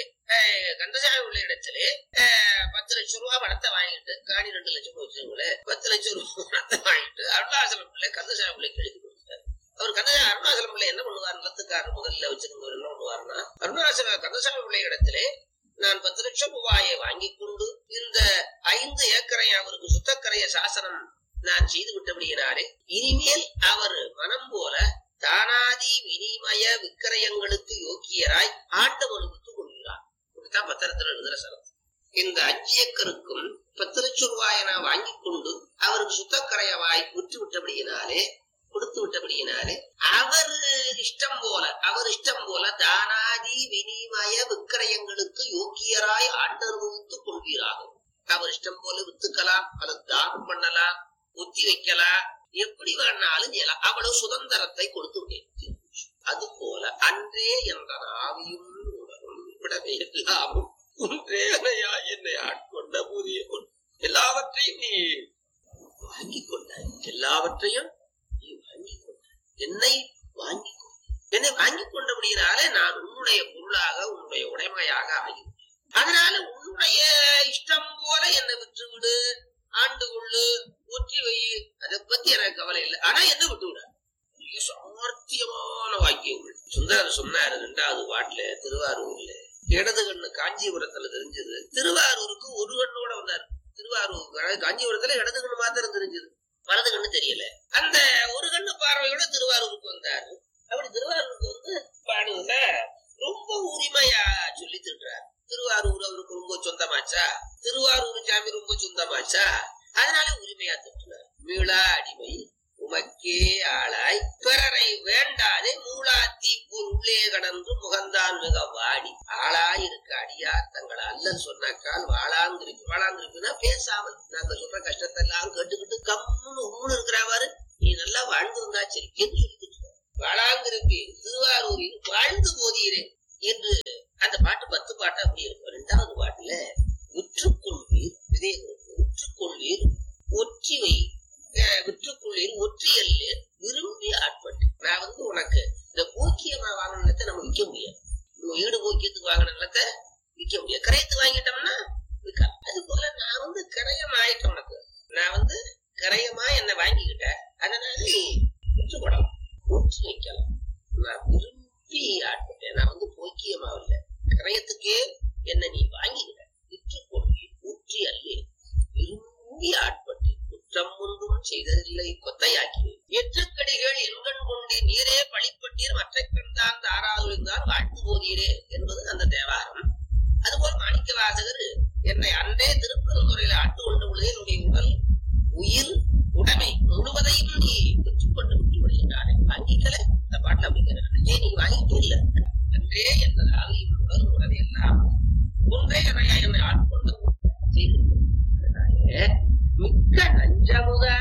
பிள்ளை இடத்திலே 10 லட்சம் ரூபாய் பணத்தை வாங்கிட்டு, காணி 2 லட்சம் வச்சுங்களேன், 10 லட்சம் ரூபாய் பணத்தை வாங்கிட்டு அருணாசலம் பிள்ளை கந்தசாமி பிள்ளைக்கு எழுதி கொடுத்தார். அவர் அருணாசலம் பிள்ளை என்ன பண்ணுவார்? நிலத்துக்காரர் முதல்ல வச்சிருந்தவர் என்ன பண்ணுவாருன்னா, கந்தசாமி பிள்ளை இடத்திலே நான் 10 லட்சம் ரூபாயை வாங்கி கொண்டு இந்த 5 ஏக்கரை அவருக்கு சுத்தக்கரைய சாசனம் நான் செய்து விட்டபடியினாலே இனிமேல் அவர் மனம் போல தானாதி வினிமய விக்கிரயங்களுக்கு யோக்கியராய் ஆண்டவர் விட்டுக் கொள்கிறார். இப்படித்தான் பத்திரத்தில் எழுதுற சரம். இந்த 5 ஏக்கருக்கும் 10 லட்சம் ரூபாயை நான் வாங்கி கொண்டு அவருக்கு சுத்தக்கரையவாய் விட்டு விட்டபடியினாலே, கொடுத்து விட்டபடியினாலே அவர் இஷ்டம் போல தானாதி வினிமய விக்கிரயங்களுக்கு யோக்கியராய் ஆண்டனுபவித்துக் கொள்கிறார்கள். அவர் இஷ்டம் போல வித்துக்கலாம், அல்லது தானம் பண்ணலாம், ஒத்தி வைக்கலாம், எப்படி வேணாலும் செய்யலாம். அவ்வளவு சுதந்திரத்தை கொடுத்து விட்டேன். அது போல அன்றே என்ற ஆவியும் உணரும் விடவே எல்லாமும் ஒன்றேனையா என்னை ஆட்கொண்ட புதிய எல்லாவற்றையும் நீ வாங்கி கொண்டாய். எல்லாவற்றையும் நீ வாங்கி கொண்டாய். என்னை வாங்கி கொண்டபடியினாலே நான் உன்னுடைய பொருளாக, உன்னுடைய உடைமையாக ஆகி, அதனால உன்னுடைய இஷ்டம் போல என்னை விட்டு விடு, ஆண்டு கொள்ளு, ஒற்றி வை, அதை பத்தி எனக்கு கவலை இல்லை. ஆனா என்ன விட்டு விட சாமர்த்தியமான வாக்கியங்கள் சுந்தரர் சொன்னாரு 2வது பாட்டுல. திருவாரூர்ல இடது கண்ணு காஞ்சிபுரத்துல தெரிஞ்சது, திருவாரூருக்கு ஒரு கண்ணோட வந்தாரு. திருவாரூர் காஞ்சிபுரத்துல இடது கண்ணு மாத்திரம் தெரிஞ்சது, வலது கண்ணு தெரியல. அந்த ஒரு கண்ணு பார்வையோட திருவாரூருக்கு வந்தாரு. அப்படி திருவாரூருக்கு வந்து பாடுல ரொம்ப உரிமையா சொல்லி திட்டுறாரு. திருவாரூர் அவருக்கு ரொம்ப சொந்தமாச்சா, திருவாரூர் சாமி ரொம்ப சொந்தமாச்சா, அதனால உரிமையா திட்டுறாரு. மீளா அடிமை உமக்கே ஆளாய் பிறரை வேண்டாதே மூளாத்தி போல் உள்ளே கடந்து முகந்தான் மிக வாடி. ஆளாயிருக்க அடியார் தங்களை அல்லன்னு சொன்னாக்கால் வாழாங்கிருப்பினா பேசாமல் நாங்க சொல்ற கஷ்டத்தை எல்லாம் கேட்டுக்கிட்டு கம்முன்னு உம்முன்னு இருக்கிறாரு. நீ நல்லா வாழ்ந்திருந்தா சரி என்று சொல்லிட்டு வாழாங்கிருப்பேன் திருவாரூரில் வாழ்ந்து போதீரே என்று அந்த பாட்டு 10 பாட்டு அப்படி இருக்கும். 2வது பாட்டுல விற்றுக்கொள்வீர் விற்றுக்கொள்வீர் ஒற்றிவை விற்றுக்கொள்வீர் ஒற்றியல்ல விரும்பி ஆட்பட்டு. நான் உனக்கு இந்த போக்கியமா வாங்கின நிலத்தை நம்ம விற்க முடியாது. வீடு போக்கியத்துக்கு வாங்கின நிலத்தை விற்க முடியாது. கரையத்துக்கு வாங்கிட்டோம்னா விற்கலாம். அது போல நான் கரையம் ஆயிட்டேன் உனக்கு. நான் கரையமா என்ன வாங்கிக்கிட்டேன். அதனால நீ விற்று போடலாம், ஒற்றி வைக்கலாம். நான் விரும்பி ஆட்பட்டேன். நான் போக்கியமா இல்ல, கரையத்துக்கே என்ன நீ வாங்கிக்கிட்ட. விற்றுக்கொள்வி ஊற்றி அல்லே விரும்பி ஆட்பட்டு குற்றம் ஒன்றும் செய்ததில்லை கொத்தையாக்கி எற்றக்கடிகள் எண்கண் கொண்டு நீரே பழிப்பட்டீர் மற்ற கண்தான் தாராதுதான் வாழ்த்து போதீரே என்பது அந்த தேவாரம். அதுபோல் மாணிக்க வாசகர் என்னை அன்றே திருப்பெருந்துறையில ஆட்டு கொண்ட பொழுது என்னுடைய உடல் உயிர் உடைமை முழுவதையும் நீ பெற்றுக்கொண்டு விட்டு விடுகின்றாரே. வாங்கிக்கல இந்த பாட்டுல அப்படிங்கிறாங்க. ஏன் நீ வாங்கிட்டே இல்ல அன்றே என்பது ஆவியும் உடல் உடமை எல்லாம் ஒன்றே எனையா என்னை ஆட்கொண்டு செய்து மிக்க நஞ்சமுதா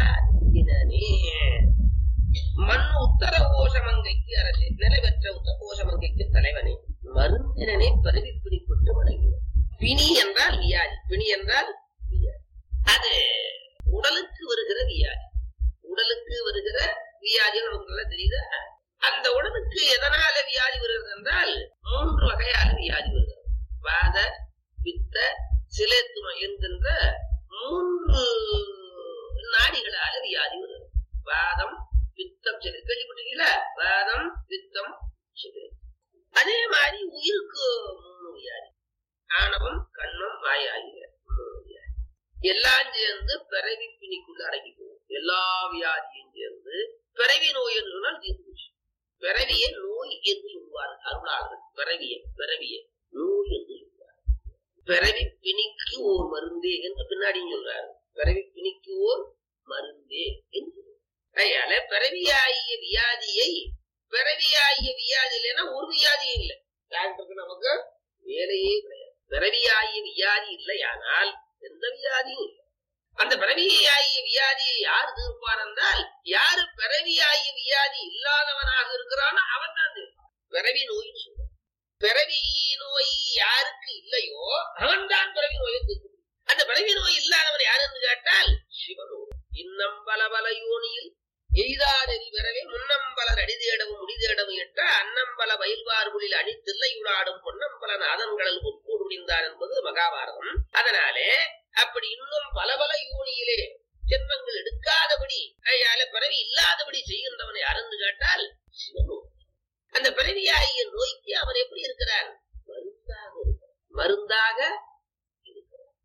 மண் உத்தர கோஷமங்கைக்கு அரசு நிலைபெற்ற உத்தர கோஷமங்கைக்கு தலைவனே மருந்தினே பருவி பிடிப்பட்டு வணங்கினார். பிணி என்றால் வியாதி, பிணி என்றால் வியாதி. அது உடலுக்கு வருகிற வியாதி. உடலுக்கு வருகிற வியாதி நமக்கு நல்லா தெரியுதா? அந்த உடலுக்கு எதனால வியாதி வருகிறது என்றால் 3 வகையால வியாதி வருகிறது. வாத பித்த சிலேத்துமை என்கின்ற 3 நாடிகளால வியாதி வருகிறது. வாதம் பித்தம் சிலை கேள்விப்பட்டீங்களா? வாதம் பித்தம் சிலை. அதே மாதிரி உயிருக்கு 3 வியாதி. ஆணவம் கண்ணம் மாயாகிய 3 வியாதி. எல்லாம் சேர்ந்து பிறவி பிணிக்குள்ள அடங்கி போகும். எல்லா வியாதியும் சேர்ந்து பிறவி நோய் என்று சொன்னால் தீர்ந்து. பிறவியே நோய் என்று சொல்வார்கள் அருளாளர்கள். பிறவியே நோய் என்று சொல்வார். பிறவி பிணிக்கு ஓர் மருந்தே என்று பின்னாடியும் சொல்றாரு. பிறவி பிணிக்கு ஓர் மருந்தே என்று. அதனால பிறவியாகிய வியாதியை பிறவியாகிய வியாதி இல்லைன்னா ஒரு வியாதியும் இல்லை. டாக்டருக்கு நமக்கு வேலையே கிடையாது. பிறவியாகிய வியாதி இல்லையானால் எந்த வியாதியும் இல்லை. அந்த பிறவியாகிய வியாதியை யார் தீர்ப்பார் என்றால் யாரு பிறவியாகிய வியாதி இல்லாதவனாக இருக்கிறானோ அவன் தான் தீர்ப்பான். பிறவி நோயின்னு சொல்றான். பிறவி நோய் யாருக்கு இல்லையோ அவன் தான் பிறவி நோயை தீர்க்கும். அந்த பிறவி நோய் இல்லாதவன் யார் என்று கேட்டால் சிவனோ. இன்னம்பல பல யோனியில் எய்தாரி வரவே முன்னம்பல நடிதேடவும் முடிதேடவும் எட்ட அன்னம்பல வயல்வார்களில் அணித்தில்லை உளாடும் பொன்னம்பல நாதன்களில் உட்கூடு முடிந்தார் என்பது மகாபாரதம். அதனாலே அப்படி இன்னும் பல பல யூனியிலே ஜென்மங்கள் எடுக்காதபடி பிறவி இல்லாதபடி செய்கின்றவனை அறந்து கேட்டால் சிவனோ. அந்த பிறவியாகிய நோய்க்கு அவன் எப்படி இருக்கிறான்? மருந்தாக இருக்கிறான்.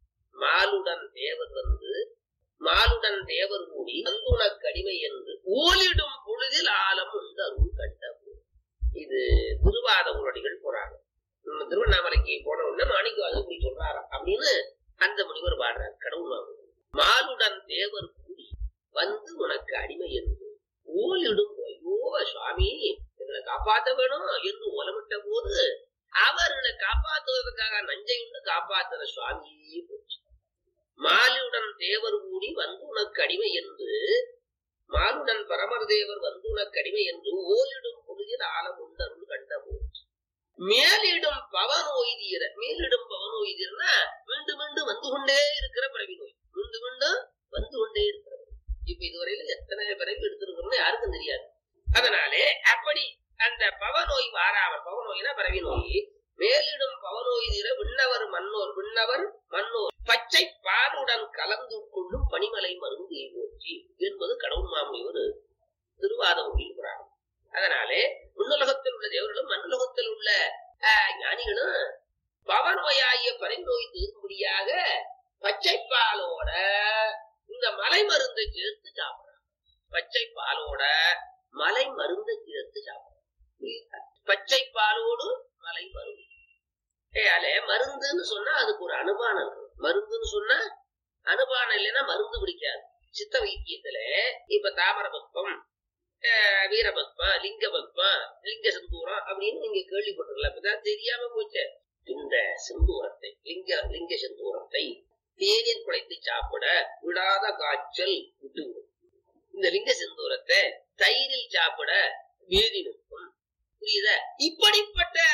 மாலுடன் தேவர் கூடி அங்குணக் கடிமை என்று ஓலிடும் பொழுதில் ஆலம் உண்டு அருள் கண்டபோது. இது திருவாத உருவடிகள் புராணம். நம்ம திருவண்ணாமலைக்கு போன உடனே மாணிக்கவாசகர் இப்படி சொல்றாராம் அப்படின்னு அந்த முனிவர் பாடுறார். கடவுள் மாலுடன் தேவர் கூடி வந்து உனக்கு அடிமை என்று ஓலிடும். ஐயோ சுவாமி எங்களை காப்பாற்ற வேணும் என்று ஓலமிட்ட போது அவர்களை காப்பாற்றுவதற்காக நஞ்சை உண்டு காப்பாற்றுற சுவாமியே போச்சு. மாலுடன் தேவர் கூடி வந்து உனக்கு அடிமை என்று மாலுடன் பரமர் தேவர் வந்து உனக்கு அடிமை என்று ஓலிடும் பொழுதில் ஆலம் உண்டருள் கண்ட போச்சு. மேலிடும் பவனோய்தீர. மேலிடும் பவனோய்தீர்னா மீண்டும் மீண்டும் வந்து கொண்டே இருக்கிற பிறவி நோய். மீண்டும் மீண்டும் வந்து கொண்டே இருக்கிற. இப்ப இதுவரையில எத்தனை பிறவி எடுத்திருக்கிறோம்னு யாருக்கும் தெரியாது. அதனாலே அப்படி அந்த பவநோய் வாராமல், பவநோய்னா பிறவி நோய், மேலிடும் பவநோய்தீர விண்ணவர் மன்னோர் பச்சை பாலுடன் கலந்து கொள்ளும் பனிமலை மருந்து போற்றி என்பது கடவுள் மாமுனிவர் திருவாத புராணம். அதனாலே விண்ணுலகத்தில் உள்ள தேவர்களும் மண்ணுலகத்தில் உள்ள ஞானிகளும் பவநோயாகிய பரிநோய் தீர்க்கும்படியாக பச்சை பாலோட இந்த மலை மருந்தை சேர்த்து சாப்பிடுறாங்க. பச்சை பாலோட மலை மருந்தை சேர்த்து சாப்பிடுறாங்க. பச்சை பாலோடு மலை மருந்து. மருந்துன்னு சொன்னா அதுக்கு ஒரு அனுபானம் இருக்கு. மருந்துன்னு சொன்னா அனுபானம் இல்லைன்னா மருந்து பிடிக்காது. சித்த வைத்தியத்துல இப்ப தாமர பக்பம், வீரபத்மா, லிங்க பத்மா, லிங்க சிந்தூரம் அப்படின்னு நீங்க கேள்விப்பட்டிருக்கலாம். இப்பதான் தெரியாம போச்சு. இந்த சிந்தூரத்தை லிங்க சிந்தூரத்தை தேநீர் குழைத்து சாப்பிட விடாத காய்ச்சல் விட்டுவிடும். இந்த லிங்க சிந்தூரத்தை தயிரில் சாப்பிட வேதி நிற்கும். புரியுதா? இப்படிப்பட்ட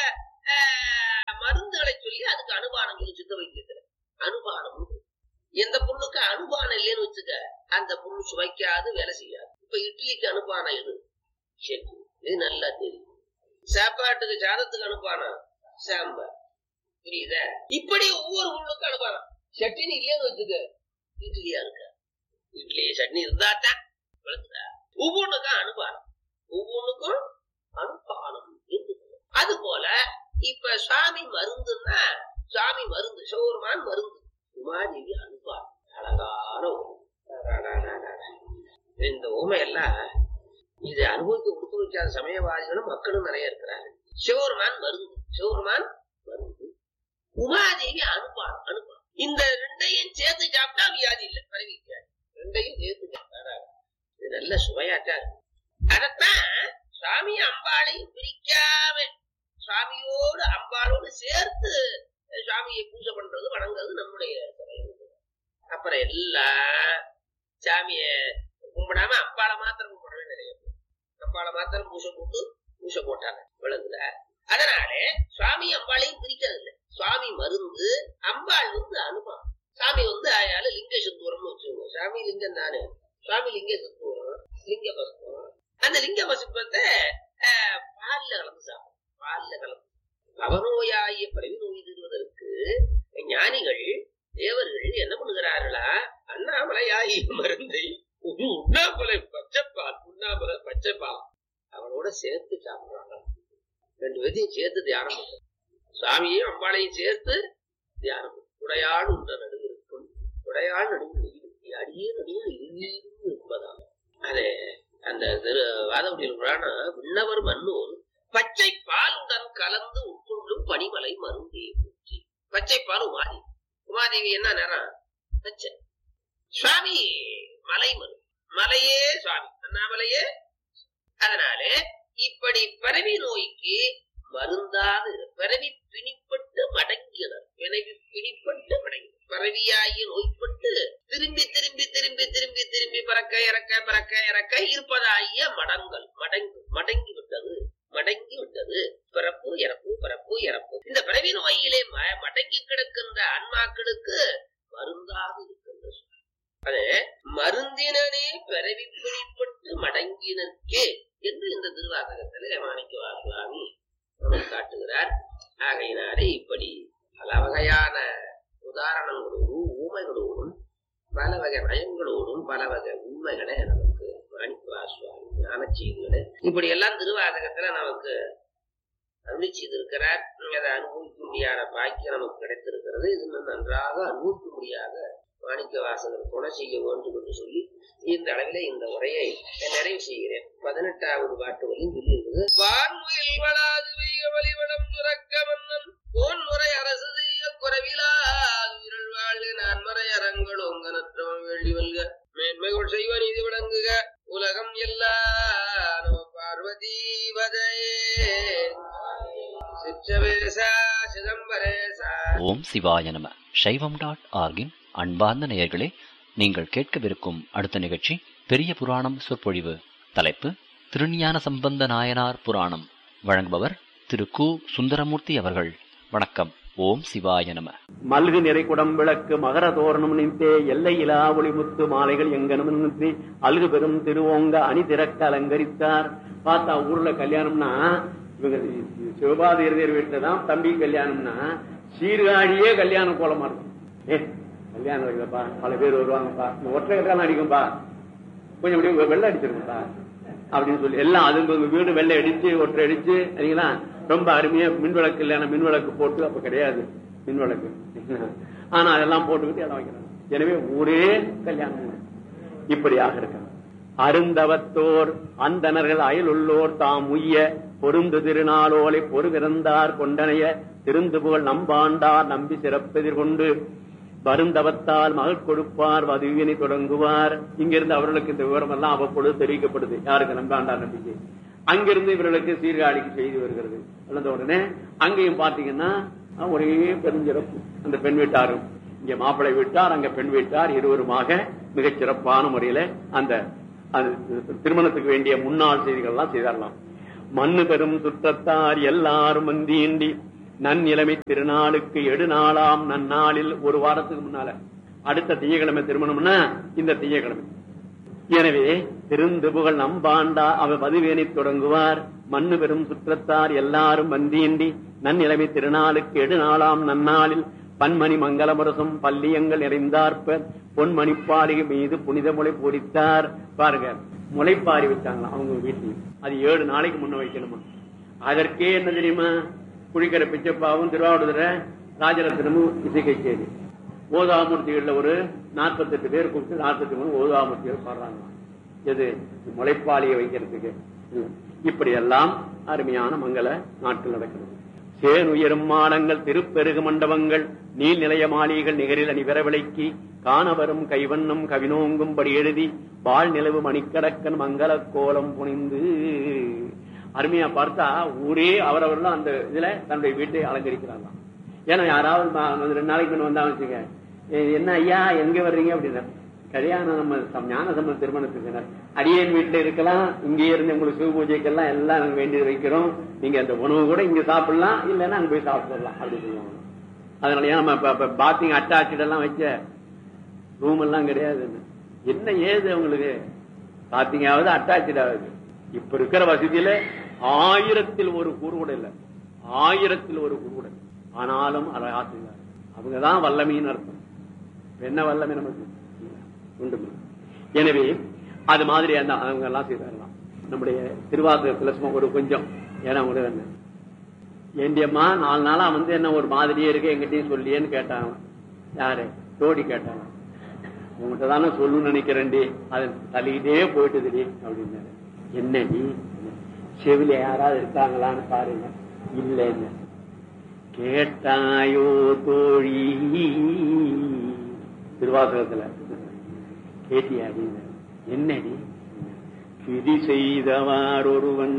மருந்துகளை சொல்லி அதுக்கு அனுபானம் சொல்லி சித்த வைத்தியத்துல அனுபானம். எந்த பொருளுக்கு அனுபானம் இல்லைன்னு வச்சுக்க அந்த பொருள் சுவைக்காது, வேலை செய்யாது. இப்ப இட்லிக்கு அனுபானம் எது? சட்னி. இது நல்லா தெரியும். சாப்பாட்டுக்கு சாதத்துக்கு அனுபானம் சாம்பார். புரியுதா? இப்படி ஒவ்வொரு பொருளுக்கும் அனுபானம். சட்னி இல்லைன்னு வச்சுக்க இட்லியா இருக்க. இட்லி சட்னி இருந்தாத்தான் விளக்குதா? ஒவ்வொன்றுக்கும் அனுபானம், ஒவ்வொன்றுக்கும் அனுபானம். அது போல இப்ப சுவாமி மருந்துன்னா சுவாமி மருந்து, சௌரமான் மருந்து, உமாதேவி அனுபானம். அழகான இந்த ஊமையெல்லாம் இது அனுபவிக்க கொடுத்து வைக்காத சமயவாதிகளும் மக்களும் நிறைய இருக்கிறாங்க. சிவருமான் மருந்து, சிவருமான் மருந்து, உமாதேவி அனுபானம். அனுபானம் இந்த ரெண்டையும் சேர்த்து சாப்பிட்டா வியாதி இல்லை, பரவிக்காது. ரெண்டையும் சேர்த்து சாப்பிட்டா இது நல்ல சுவையாட்டா. அதத்தான் சுவாமி அம்பாளையும் பிரிக்காம சுவாமியோடு அம்பாளோடு சேர்த்து சுவாமியை பூஜை பண்றது வணங்குறது நம்முடைய சமயம். அப்புறம் எல்லாம் சாமிய கும்பிடாம அம்பாளை மாத்திரம் கும்பிடவே நிறைய பேர். அம்பாளை மாத்திரம் பூசை போட்டாங்க விளங்குல. அதனாலே சுவாமி அம்பாளையும் பிரிக்கிறது இல்லை. சுவாமி மருந்து, அம்பாள் அனுபவம். சாமி ஆயால லிங்க சத்துவரம்னு வச்சுக்கோங்க. சாமி லிங்கம் தானே, சுவாமி லிங்க சத்துவரம், லிங்க பசுப்பம். அந்த லிங்க பசுப்பத்தை பால்ல கலந்து சாப்பிடும். பால்ல கலந்து அவநோயாகிய பிறவி நோய் தீர்வதற்கு ஞானிகள் தேவர்கள் என்ன பண்ணுகிறார்களா? அண்ணாமலையாகிய மருந்தை உண்ணாமலை பச்சைப்பால், உண்ணாமலை பச்சைப்பால் அவனோட சேர்த்து சாப்பிடுறாங்க. ரெண்டு பேரையும் சேர்த்து தியானம் பண்ற. சுவாமியையும் அம்பாளையும் சேர்த்து தியானம். உடையாள் உண்ட நடுவு இருக்கும், உடையாள் நடுவில் அடியே நடுவில் இருந்து இருப்பதாக. அதே அந்த வாதவடியில் புராணம் விண்ணவர் மன்னூர் பச்சை பாலுடன் கலந்து உட்கொள்ளும் பனிமலை மருந்தே பூச்சி. பச்சை பால் உமாதேவி. உமாதேவி என்ன நேரம்? பச்சை. சுவாமி மலை மரு, மலையே சுவாமி, அண்ணாமலையே. அதனாலே இப்படி பிறவி நோய்க்கு மருந்தாது பிறவி பிணிப்பட்டு மடங்கினர். பிறவி பிணிப்பட்டு மடங்கி பிறவியாகி நோய்பட்டு திரும்பி திரும்பி திரும்பி திரும்பி திரும்பி பறக்க இறக்க பறக்க இறக்க இருப்பதாகிய மடங்கள் மடங்கி விட்டது, மடங்கி விட்டது. பிறப்பு இறப்பு, பிறப்பு இறப்பு. இந்த பிறவி நோயிலே மடங்கி கிடக்கின்ற ஆன்மாக்களுக்கு மருந்தாக இருக்கின்ற அது மருந்தினே பிறவி பிடிப்பட்டு மடங்கினர்க்கே என்று இந்த திருவாசகத்திலே மாணிக்க சுவாமி நமக்கு காட்டுகிறார். ஆகையினாலே இப்படி பல வகையான உதாரணங்களோடும் ஊமைகளோடும் பல வகை நயங்களோடும் பல வகை உண்மைகளை நமக்கு மாணிக்க சுவாமி ஞான செய்திகளை இப்படி எல்லாம் திருவாசகத்துல நமக்கு அருளி செய்திருக்கிறார். அதை அனுபவிக்க முடியாத பாக்கியம் நமக்கு கிடைத்திருக்கிறது. இது நன்றாக அனுபவிக்க முடியாத மாணிக்க வாசகர் துணை செய்ய வேண்டும் என்று சொல்லி இந்த அளவில இந்த உரையை நிறைவு செய்கிறேன். 18வது பாட்டு வரையும் சொல்லி இருக்குது. வான்முயில் வளாது வைக வழிவடம் துறக்க மன்னன் போன்முறை அரசு செய்ய குறைவிலாது வாழ்க நான்மறை அரங்களும் கனற்றவன் வேள்வி வல்க மேன்மைகள் செய்வ நீதி விளங்குக உலகம் எல்லாம் நம பார்வதி வதையே சிற்றவேசா சிதம்பரேசா. ஓம் சிவாய நம. சைவம்.org அன்பார்ந்த நேயர்களே, நீங்கள் கேட்கவிருக்கும் அடுத்த நிகழ்ச்சி பெரிய புராணம் சொற்பொழிவு. தலைப்பு திருஞான சம்பந்த நாயனார் புராணம். வழங்குபவர் திரு கு. சுந்தரமூர்த்தி அவர்கள். வணக்கம். ஓம் சிவாய நம. மல்கு நிறை குடம் விளக்கு மகர தோரணம் நின்றே எல்லை இலா ஒளிமுத்து மாலைகள் எங்கனும் நின்று அல்கு பெரும் திருவோங்க அணி திறக்க அலங்கரித்தார். பார்த்தா ஊர்ல கல்யாணம்னா இவங்க சிவபாதியர் வீட்டுலதான் தம்பி கல்யாணம்னா சீர்காழியே கல்யாண கோலமா இருக்கும். கல்யாணம் வைக்கப்பா, பல பேர் வருவாங்கப்பா, ஒற்றை கல்யாணம் அடிக்கும்பா, கொஞ்சம் அப்படியே வெள்ளை அடிச்சிருக்குப்பா அப்படின்னு சொல்லி எல்லாம் அது வீடு வெள்ளை அடிச்சு ஒற்றை அடிச்சு சரிங்களா, ரொம்ப அருமையா மின்விளக்கு இல்லைன்னா மின்விளக்கு போட்டு, அப்ப கிடையாது மின்விளக்கு, ஆனா அதெல்லாம் போட்டுக்கிட்டு எல்லாம் வைக்கிறாங்க. எனவே ஒரே கல்யாணம் இப்படியாக இருக்காங்க. அருந்தவத்தோர் அந்தணர்கள் அயல் உள்ளோர் தாம் உய்ய பொருந்து திருநாளோலை பொறுவிறந்தார் கொண்டனைய திருந்து புகழ் நம்பாண்டார் நம்பி சிறப்பெதிர்கொண்டு வருந்தவத்தால் மகள் கொடுப்பார் வதுவினை தொடங்குவார். இங்கிருந்து அவர்களுக்கு இந்த விவரம் எல்லாம் அவ்வப்பொழுது தெரிவிக்கப்படுது. யாருக்கு? நம்பாண்டார் நம்பிக்கை. அங்கிருந்து இவர்களுக்கு சீர்காழிக்கு செய்தி வருகிறது. வளர்ந்த உடனே அங்கேயும் பாத்தீங்கன்னா ஒரே பெருஞ்சிறப்பு. அந்த பெண் வீட்டாரும் இங்க மாப்பிள்ளை வீட்டார், அங்க பெண் வீட்டார், இருவருமாக மிகச் சிறப்பான முறையில அந்த திருமணத்துக்கு வேண்டிய முன்னாள் செய்திகள் எல்லாம் செய்தாரலாம். மண்ணு பெரும் சுற்றத்தார் எல்லாரும் மந்தியண்டி நன்னிலைமை திருநாளுக்கு 7 நாளாம் நன்னாளில், ஒரு வாரத்துக்கு முன்னால அடுத்த திங்கட்கிழமை திருமணம்னா இந்த திங்கட்கிழமை. எனவே திருந்துபுகள் நம்பாண்டா அவ பதிவேனை தொடங்குவார். மண்ணு பெரும் சுற்றத்தார் எல்லாரும் வந்தியின்றி நன்னிலைமை திருநாளுக்கு 7 நாளாம் நன்னாளில் பன்மணி மங்களமரசம் பள்ளியங்கள் நிறைந்தார்ப்ப பொன்மணிப்பாடிகை மீது புனித முளை பொறித்தார். பாருங்க, முளைப்பாரி வச்சாங்களா அவங்க வீட்லயும். அது 7 நாளைக்கு முன்ன வைக்கணுமா. அதற்கே என்ன தெரியுமா, குழிக்கர பிச்சப்பாவும் திருவாவூதுரை ராஜரத்னமும் இசை கச்சேரி. ஓதாமூர்த்திகள்ல ஒரு 48 பேர் கூப்பிட்டு 43 ஓதாமூர்த்திகள் பாடுறாங்க. எது முளைப்பாளியை வைக்கிறதுக்கு. இப்படி எல்லாம் அருமையான மங்கள நாட்கள் நடக்கிறது. சேனுயரும் மாடங்கள் திருப்பெருகு மண்டபங்கள் நீல் நிலைய மாளிகைகள் நிகரில் அணி விரவிலைக்கு காணவரும் கைவண்ணம் கவினோங்கும்படி எழுதி வாழ் நிலவு மணிக்கடக்கன் மங்கள கோலம் புனிந்து. அருமையா பார்த்தா ஊரே அவரவர்களும் அந்த இதுல தன்னுடைய வீட்டை அலங்கரிக்கிறாங்க. ஏன்னா யாராவது 2 நாளைக்கு முன்ன வந்தா வச்சுங்க, என்ன ஐயா எங்க வர்றீங்க அப்படின்னா, கல்யாணம் நம்ம ஞான சம்பந்த திருமணத்துக்கு அடியேன் வீட்டுல இருக்கலாம், இங்கே இருந்து உங்களுக்கு சிவ பூஜைக்கெல்லாம் எல்லாம் நாங்க வேண்டியது வைக்கிறோம், நீங்க அந்த உணவு கூட இங்க சாப்பிடலாம், இல்லைன்னா அங்க போய் சாப்பிடலாம் அப்படி சொல்லுவாங்க. அதனால ஏன் நம்ம பாத்திங் அட்டாச்சு எல்லாம் வச்ச ரூம் எல்லாம் கிடையாது. என்ன ஏது அவங்களுக்கு பாத்திங்காவது அட்டாச்சு ஆகுது. இப்ப இருக்கிற வசதியில 1000 ஒரு கூறு கூட இல்ல, 1000 ஒரு கூறு கூட. ஆனாலும் அதை ஆசையார் அவங்கதான் வல்லமைன்னு அர்த்தம். என்ன வல்லமை நமக்கு உண்டு. எனவே அது மாதிரி அவங்க எல்லாம் செய்தாரலாம். நம்முடைய திருவாசகத்துல ஒரு கொஞ்சம் ஏன்னா என்ன ஏண்டியம்மா 4 நாளா என்ன ஒரு மாதிரியே இருக்கு எங்கிட்டையும் சொல்லியேன்னு கேட்டாங்க. யாரு தோடி கேட்டாங்க. உங்ககிட்ட தானே சொல்லணும்னு நினைக்கிறேன்டி, அது தள்ளிக்கிட்டே போயிட்டுதுடி அப்படின்னாரு. என்னடி செவில யாராவது இருக்காங்களான்னு பாருங்க. இல்லைன்னு கேட்டாயோ தோழி, திருவாசகத்துல கேட்டியாடி. என்னடி விதி செய்தவார் ஒருவன்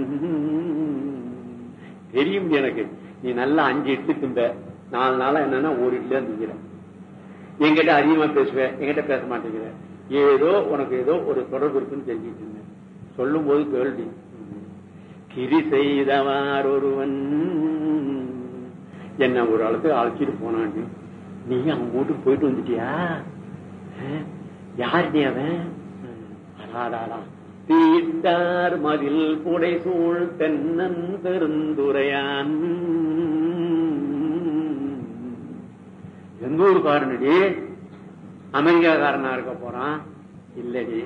தெரியும் எனக்கு, நீ நல்லா 5 இட்டு திம்ப, 4 நாளா என்னன்னா ஒரு இட்லி தான் திங்கிற, என்கிட்ட அதிகமா பேசுவேன், என்கிட்ட பேச மாட்டேங்கிற, ஏதோ உனக்கு ஏதோ ஒரு தொடர்பு இருக்குன்னு தெரிஞ்சுட்டு இருந்தேன். சொல்லும் போது கேள்வி, கிரி செய்தவார் ஒருவன் என்ன ஒரு அளவுக்கு அழைச்சிட்டு போனாண்டி, நீ அவன் வீட்டுக்கு போயிட்டு வந்துட்டியா? யாருடி அவன்? அடாடாடா தீட்டார் மதில் புடை சூழ் தென்னன் பெருந்துரையான். எந்த ஒரு காரணடி, அமெரிக்காக்காரனா இருக்க போறான்? இல்லடி,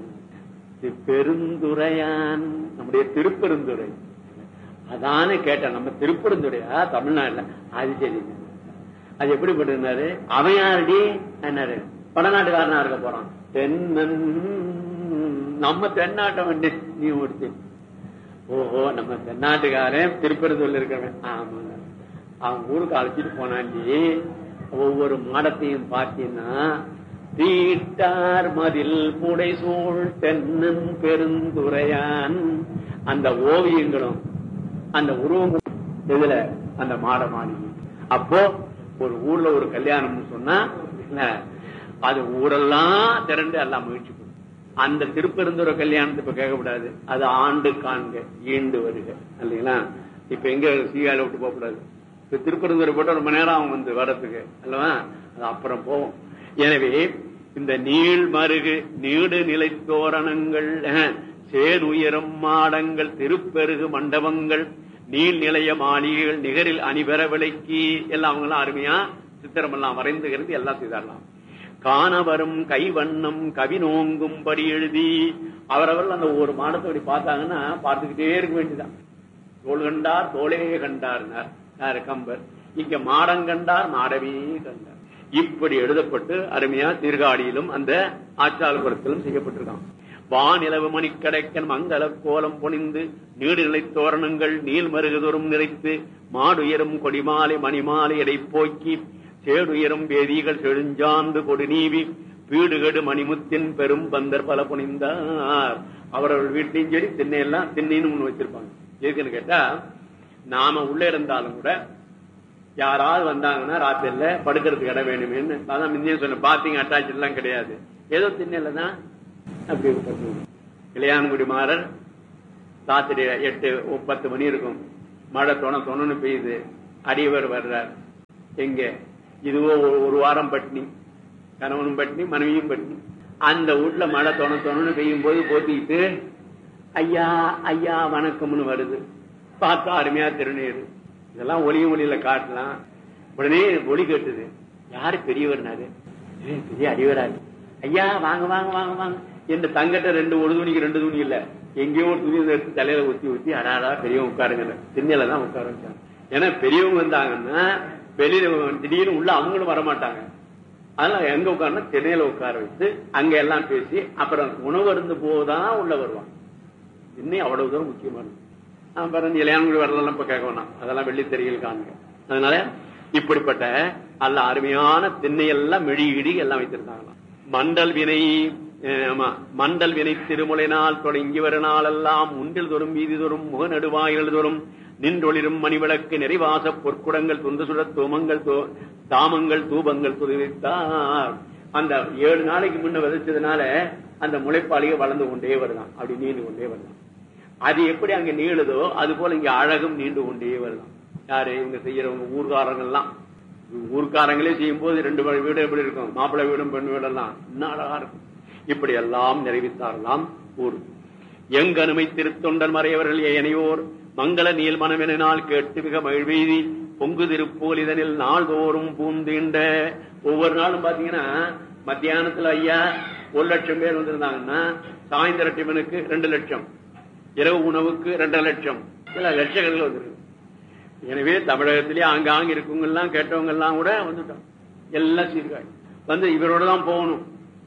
பெருந்துரையான், நம்முடைய திருப்பெருந்துறை. அதானே கேட்டேன், நம்ம திருப்பெருந்துறையா தமிழ்நாடுல? அது சரி, அது எப்படிப்பட்டிருந்தாரு? அவன் யாருடி என்னாரு? வடநாட்டுக்காரனா இருக்க போறான். தென்னன், நம்ம தென்னாட்டம் வந்து நீ ஒருத்தி. ஓஹோ, நம்ம தென்னாட்டுக்காரன் திருப்பெருந்துறையில் இருக்கிறவன். ஆமாங்க, அவன் ஊருக்கு அழைச்சிட்டு போனாண்டி. ஒவ்வொரு மாடத்தையும் பார்த்தீங்கன்னா தீட்டார் மதில் புடை சூழ் தென்னன் பெருந்துரையான், அந்த ஓவியங்களும் அந்த உருவங்களும் இதுல அந்த மாட மாளிகை. அப்போ ஒரு ஊர்ல ஒரு கல்யாணம்னு சொன்னா அது ஊரெல்லாம் திரண்டு எல்லாம் முயற்சி பண்ணும். அந்த திருப்பெருந்துறை கல்யாணத்தை இப்ப கேட்கக்கூடாது, அது ஆண்டு காண்க ஈண்டு வருக இல்லைங்களா? இப்ப எங்க சீகால விட்டு போக கூடாது. இப்ப திருப்பெருந்துறை போட்டா ரொம்ப நேரம் அவங்க வந்து வர்றதுக்கு அல்லவா, அது அப்புறம் போவோம். எனவே இந்த நீள் மருகு நீடு நிலை தோரணங்கள் சேருயரம் மாடங்கள் திருப்பெருகு மண்டபங்கள் நீள் நிலைய மாளிகைகள் நிகரில் அணிபெற விலைக்கு எல்லாம் அவங்கெல்லாம் அருமையா சித்திரம் எல்லாம் வரைந்துகிறது எல்லாம் செய்தாரலாம். காணவரும் கைவண்ணம் கவினோங்கும்படி எழுதி அவரவர்கள் அந்த ஒரு மாடத்தை அப்படி பார்த்தாங்கன்னா பார்த்துக்கிட்டே இருக்க வேண்டியதான். தோல் கண்டார் தோளே கண்டார்னார் யாரு கம்பர். இங்க மாடம் கண்டார் மாடவே கண்டார். இப்படி எழுதப்பட்டு அருமையா சீர்காழியிலும் அந்த ஆச்சாலபுரத்திலும் செய்யப்பட்டிருக்கான். வானிலவு மணிக்கடைக்கன் மங்கள கோலம் பொணிந்து நீடுநிலை தோரணங்கள் நீள் மருகுதோறும் நிறைத்து மாடுயரும் கொடிமாலை மணிமாலை எடை போக்கி சேடுயரும் வேதிகள் செழுஞ்சாந்து கொடு நீவி வீடுகடு மணிமுத்தின் பெரும் பந்தர் பல புனிந்தார். அவரவர்கள் வீட்டையும் சரி திண்ணையெல்லாம் திண்ணைன்னு ஒண்ணு வச்சிருப்பாங்க. எதுக்குன்னு கேட்டா, நாம உள்ள இருந்தாலும் கூட யாராவது வந்தாங்கன்னா ராத்திரில படுக்கிறதுக்கு இடம் வேணுமேன்னு அதான் முன்னே சொன்ன. பாத்திங்க அட்டாச் எல்லாம் கிடையாது, ஏதோ திண்ணையிலதான் அப்படி இளையான்குடி மாறர் ராத்திரி 8-10 மணி இருக்கும், மழை தொணன்னு பெய்யுது, அடியவர் வர்றார். எங்க இதுவோ ஒரு வாரம் பட்னி, கணவனும் பட்னி, மனைவியும் பட்னி. அந்த வீட்டுல மழை தொணன்னு பெய்யும் போது போத்திக்கிட்டு ஐயா ஐயா வணக்கம்னு வருது. பார்த்தா அருமையா திருநீர். இதெல்லாம் ஒளியும் ஒளியில காட்டலாம். உடனே ஒளி கேட்டுது. யாரு பெரியவர்னாரு? பெரிய அடிவராரு. ஐயா வாங்க வாங்க வாங்க வாங்க. என் தங்கட்ட ஒரு துணிக்கு 2 துணி இல்ல, எங்கேயோ ஒரு துணி எடுத்து தலையில ஊத்தி அடாடா பெரியவங்க உட்காருங்க. திண்ணையில தான் உட்கார வச்சாங்க. ஏன்னா பெரியவங்க வந்தாங்கன்னா வெளியில திடீர்னு உள்ள அவங்களும் வரமாட்டாங்க. அதனால எங்க உட்காருன்னா திண்ணையில உட்கார வச்சு அங்க எல்லாம் பேசி அப்புறம் உணவு இருந்து போதான் உள்ள வருவாங்க. இன்னும் அவ்வளவு தூரம் முக்கியமானது. அப்புறம் இளையான்குடி வரலாம் இப்ப கேட்க வேணாம், அதெல்லாம் வெள்ளித்தறிகள் காணுங்க. அதனால இப்படிப்பட்ட அல்ல அருமையான திண்ணையெல்லாம் மெழிகிடி எல்லாம் வைத்திருந்தாங்களாம். மண்டல் வினை திருமுலை நாள் தொடங்கி வர நாளெல்லாம் முன்றில் தோறும் வீதி தோறும் முக நடுவாய்கள் தோறும் நின்றொளிரும் மணிவிளக்கு நிறைவாச பொற்குடங்கள் துண்டு சுட தாமங்கள் தூபங்கள் துதித்தார். அந்த 7 நாளைக்கு முன்ன விதைச்சதுனால அந்த முளைப்பாளிகை வளர்ந்து கொண்டே வருதான், அப்படி நீண்டு கொண்டே வருதான். அது எப்படி அங்க நீளுதோ அது போல இங்க அழகும் நீண்டு கொண்டே வருதான். யாரு இவங்க செய்யறவங்க ஊர்காரங்கள்லாம், ஊர்காரங்களே செய்யும் போது 2 வீடு எப்படி இருக்கும், மாப்பிள்ளை வீடும் பெண் வீடெல்லாம் இன்னும் அழகா இருக்கும். இப்படி எல்லாம் நிறைவித்தாரலாம் ஊர். எங்கனுமை திருத்தொண்டர் மறையவர்கள் ஏனையோர் மங்கள நீள் மனமெனால் கேட்டு மிக மகிழ்வீதி பொங்கு திருப்போல் இதனில் நாள்தோறும் பூந்தீண்ட. ஒவ்வொரு நாளும் பாத்தீங்கன்னா மத்தியானத்துல ஐயா 1 லட்சம் பேர் வந்திருந்தாங்கன்னா சாயந்தர டிபனுக்கு 2 லட்சம், இரவு உணவுக்கு 2.5 லட்சம், லட்சக்கணக்கில் வந்துருக்கு. எனவே தமிழகத்திலேயே ஆங்காங்க இருக்கவங்க எல்லாம் கேட்டவங்க எல்லாம் கூட வந்துட்டோம். எல்லாம் சீர்காழி வந்து இவரோட தான் போகணும்.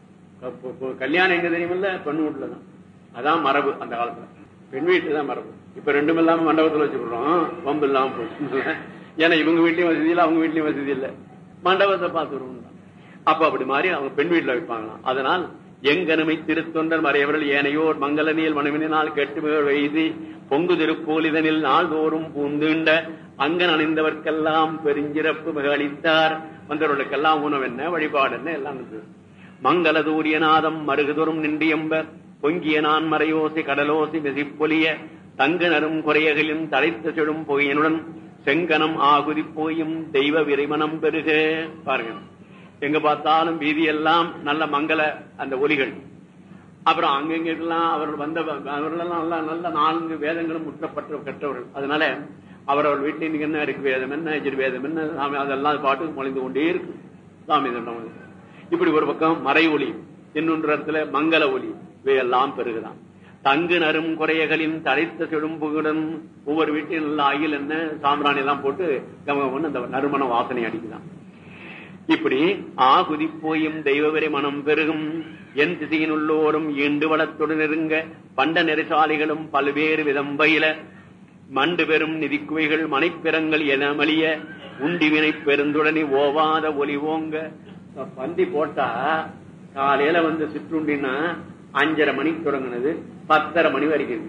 கல்யாணம் எங்க தெரியுமில்ல, பெண் வீட்டுல தான். அதான் மரபு அந்த காலத்துல, பெண் வீட்டு தான் மரபு. இப்ப 2ம் இல்லாம மண்டபத்துல வச்சுக்கிறோம், பம்பு இல்லாம போச்சு. ஏன்னா இவங்க வீட்லயும் வசதி இல்லை, அவங்க வீட்லயும் வசதி இல்லை, மண்டபத்தை பார்த்துருவோம். அப்ப அப்படி மாதிரி அவங்க பெண் வீட்டுல வைப்பாங்களாம். அதனால் எங்கனுமை திருத்தொண்டர் மறையவர்கள் ஏனையோர் மங்களனியல் மனைவினால் கெட்டு வைதி பொங்கு திருப்போலிதனில் நாள்தோறும் பூந்துண்ட அங்கன் அணிந்தவர்க்கெல்லாம் பெருஞ்சிறப்பு மிக அளித்தார். வந்தவர்களுக்கெல்லாம் உணவு என்ன, வழிபாடு என்ன எல்லாம். மங்கள தூரியநாதம் மருகுதொரும் நின்றியம்ப பொங்கிய நான் மறையோசி கடலோசி மெசிப்பொலிய தங்கு நரும் குறையகளின் தலைத்த செடும் புகையினுடன் செங்கனம் ஆகுதி போயும் தெய்வ விரைமனம் பெருக. பாருங்க, எங்க பார்த்தாலும் வீதியெல்லாம் நல்ல மங்கள அந்த ஒலிகள். அப்புறம் அங்கெல்லாம் அவர்கள் அவர்களெல்லாம் நல்ல 4 வேதங்களும் முற்றப்பட்ட கற்றவர்கள். அதனால அவரவர் வீட்டில் இன்னைக்கு என்ன இருக்கு, வேதம் என்ன, எஜுர்வேதம் என்ன, சாமி அதெல்லாம் பாட்டுக்கு மொழிந்து கொண்டே இருக்கு சாமி. இப்படி ஒரு பக்கம் மறை ஒளி, இன்னொன்று இடத்துல மங்கள ஒளி, இவையெல்லாம் பெருகுதான். தங்கு நரும் குறையகளின் தடைத்த செழும்புடன் ஒவ்வொரு வீட்டில் நல்ல ஆயில் என்ன சாம்பிராணி எல்லாம் போட்டு அந்த நறுமண வாசனை அடிக்குதான். இப்படி ஆகுதி போயும் தெய்வவரை மனம் பெருகும் என் திசையின் உள்ளோரும் ஈண்டு வளத்தொடு நெருங்க பண்ட நெரிசாலிகளும் பல்வேறு விதம் பயில மண்டு பெறும் நிதிக்குவைகள் மனைப்பிறங்கள் என மலிய உண்டிவினை பெருந்துடனே ஓவாத ஒலி ஓங்க. பந்தி போட்டா காலையில வந்து சிற்றுண்டினா 5:30 மணிக்கு தொடங்கினது 10:30 மணி வரைக்கும்,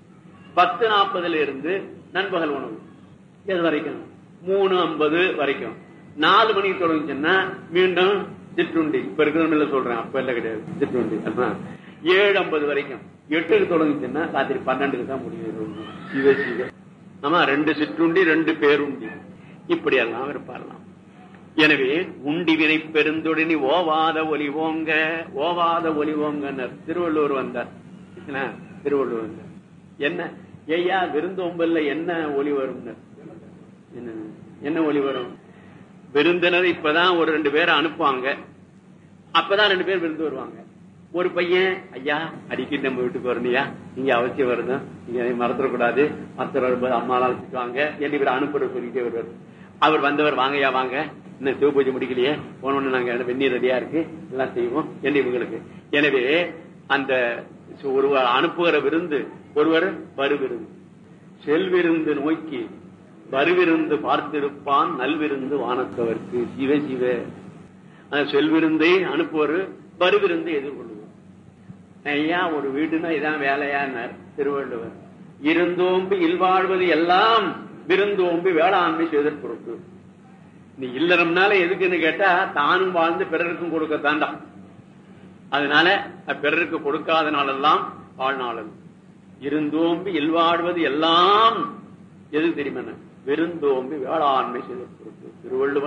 10:40 இருந்து நண்பகல் உணவு எது வரைக்கும் 3:50 வரைக்கும். 4 மணிக்கு தொடங்குச்சுன்னா மீண்டும் சிற்றுண்டி. இப்ப இருக்கிற சொல்றேன், அப்ப எல்லாம் கிடையாது சிற்றுண்டி. 7:50 வரைக்கும். 8க்கு தொடங்குச்சுன்னா ராத்திரி 12க்கு தான் முடியும். ஆமா, 2 சிற்றுண்டி 2 பேருண்டி இப்படியெல்லாம் இருப்பாரலாம். எனவே உண்டி வினை பெருந்தொடனி ஓவாத ஒலி ஓங்க. ஓவாத ஒலி ஓங்கன்னர் திருவள்ளுவர் வந்தார். திருவள்ளுவர் வந்தார். என்ன ஐயா விருந்தோம்பல்ல என்ன ஒலி வரும், என்ன ஒலி வரும்? விருந்தினர் இப்பதான் ஒரு 2 பேரை அனுப்புவாங்க, அப்பதான் 2 பேர் விருந்து வருவாங்க. ஒரு பையன் ஐயா அடிக்கடி நம்ம வீட்டுக்கு வரணுயா, நீங்க அவசியம் வரணும், நீங்க மறந்துடக்கூடாது, மற்ற வரும்போது அம்மாலாம் திட்டுவாங்க என்று இவர் அனுப்புற சொல்லிட்டே வருவார். அவர் வந்தவர் வாங்கயா வாங்க, இன்னும் சிவ பூஜை முடிக்கலையே, போனோன்னு நாங்க வெந்நீர் ரெடியா இருக்கு எல்லாம் செய்வோம் என்று இவங்களுக்கு. எனவே அந்த ஒருவர் அனுப்புகிற விருந்து ஒருவர் வருவிருந்து. செல்விருந்து நோக்கி வருவிருந்து பார்த்திருப்பான் நல்விருந்து வானத்தவர்க்கு. சிவ சிவ. செல்விருந்தை அனுப்புவர், வருவிருந்து எதிர்கொள்ளுவார். ஐயா ஒரு வீடுனா இதான் வேலையானார் திருவள்ளுவர். இருந்தோம்பி இல்வாழ்வது எல்லாம் விருந்தோம்பி வேளாண்மை செய்தற் பொறுப்பு. நீ இல்லறம்னால எதுக்குன்னு கேட்டா தானும் வாழ்ந்து பிறருக்கும் கொடுக்கத்தாண்டா. அதனால பிறருக்கு கொடுக்காதனாலெல்லாம் வாழ்நாளும் இருந்தோம்பி இல்வாழ்வது எல்லாம் எதுக்கு தெரியுமா? விருந்தோம்பி வேளாண்மை செய்த பொருட்டு திருவள்ளுவர்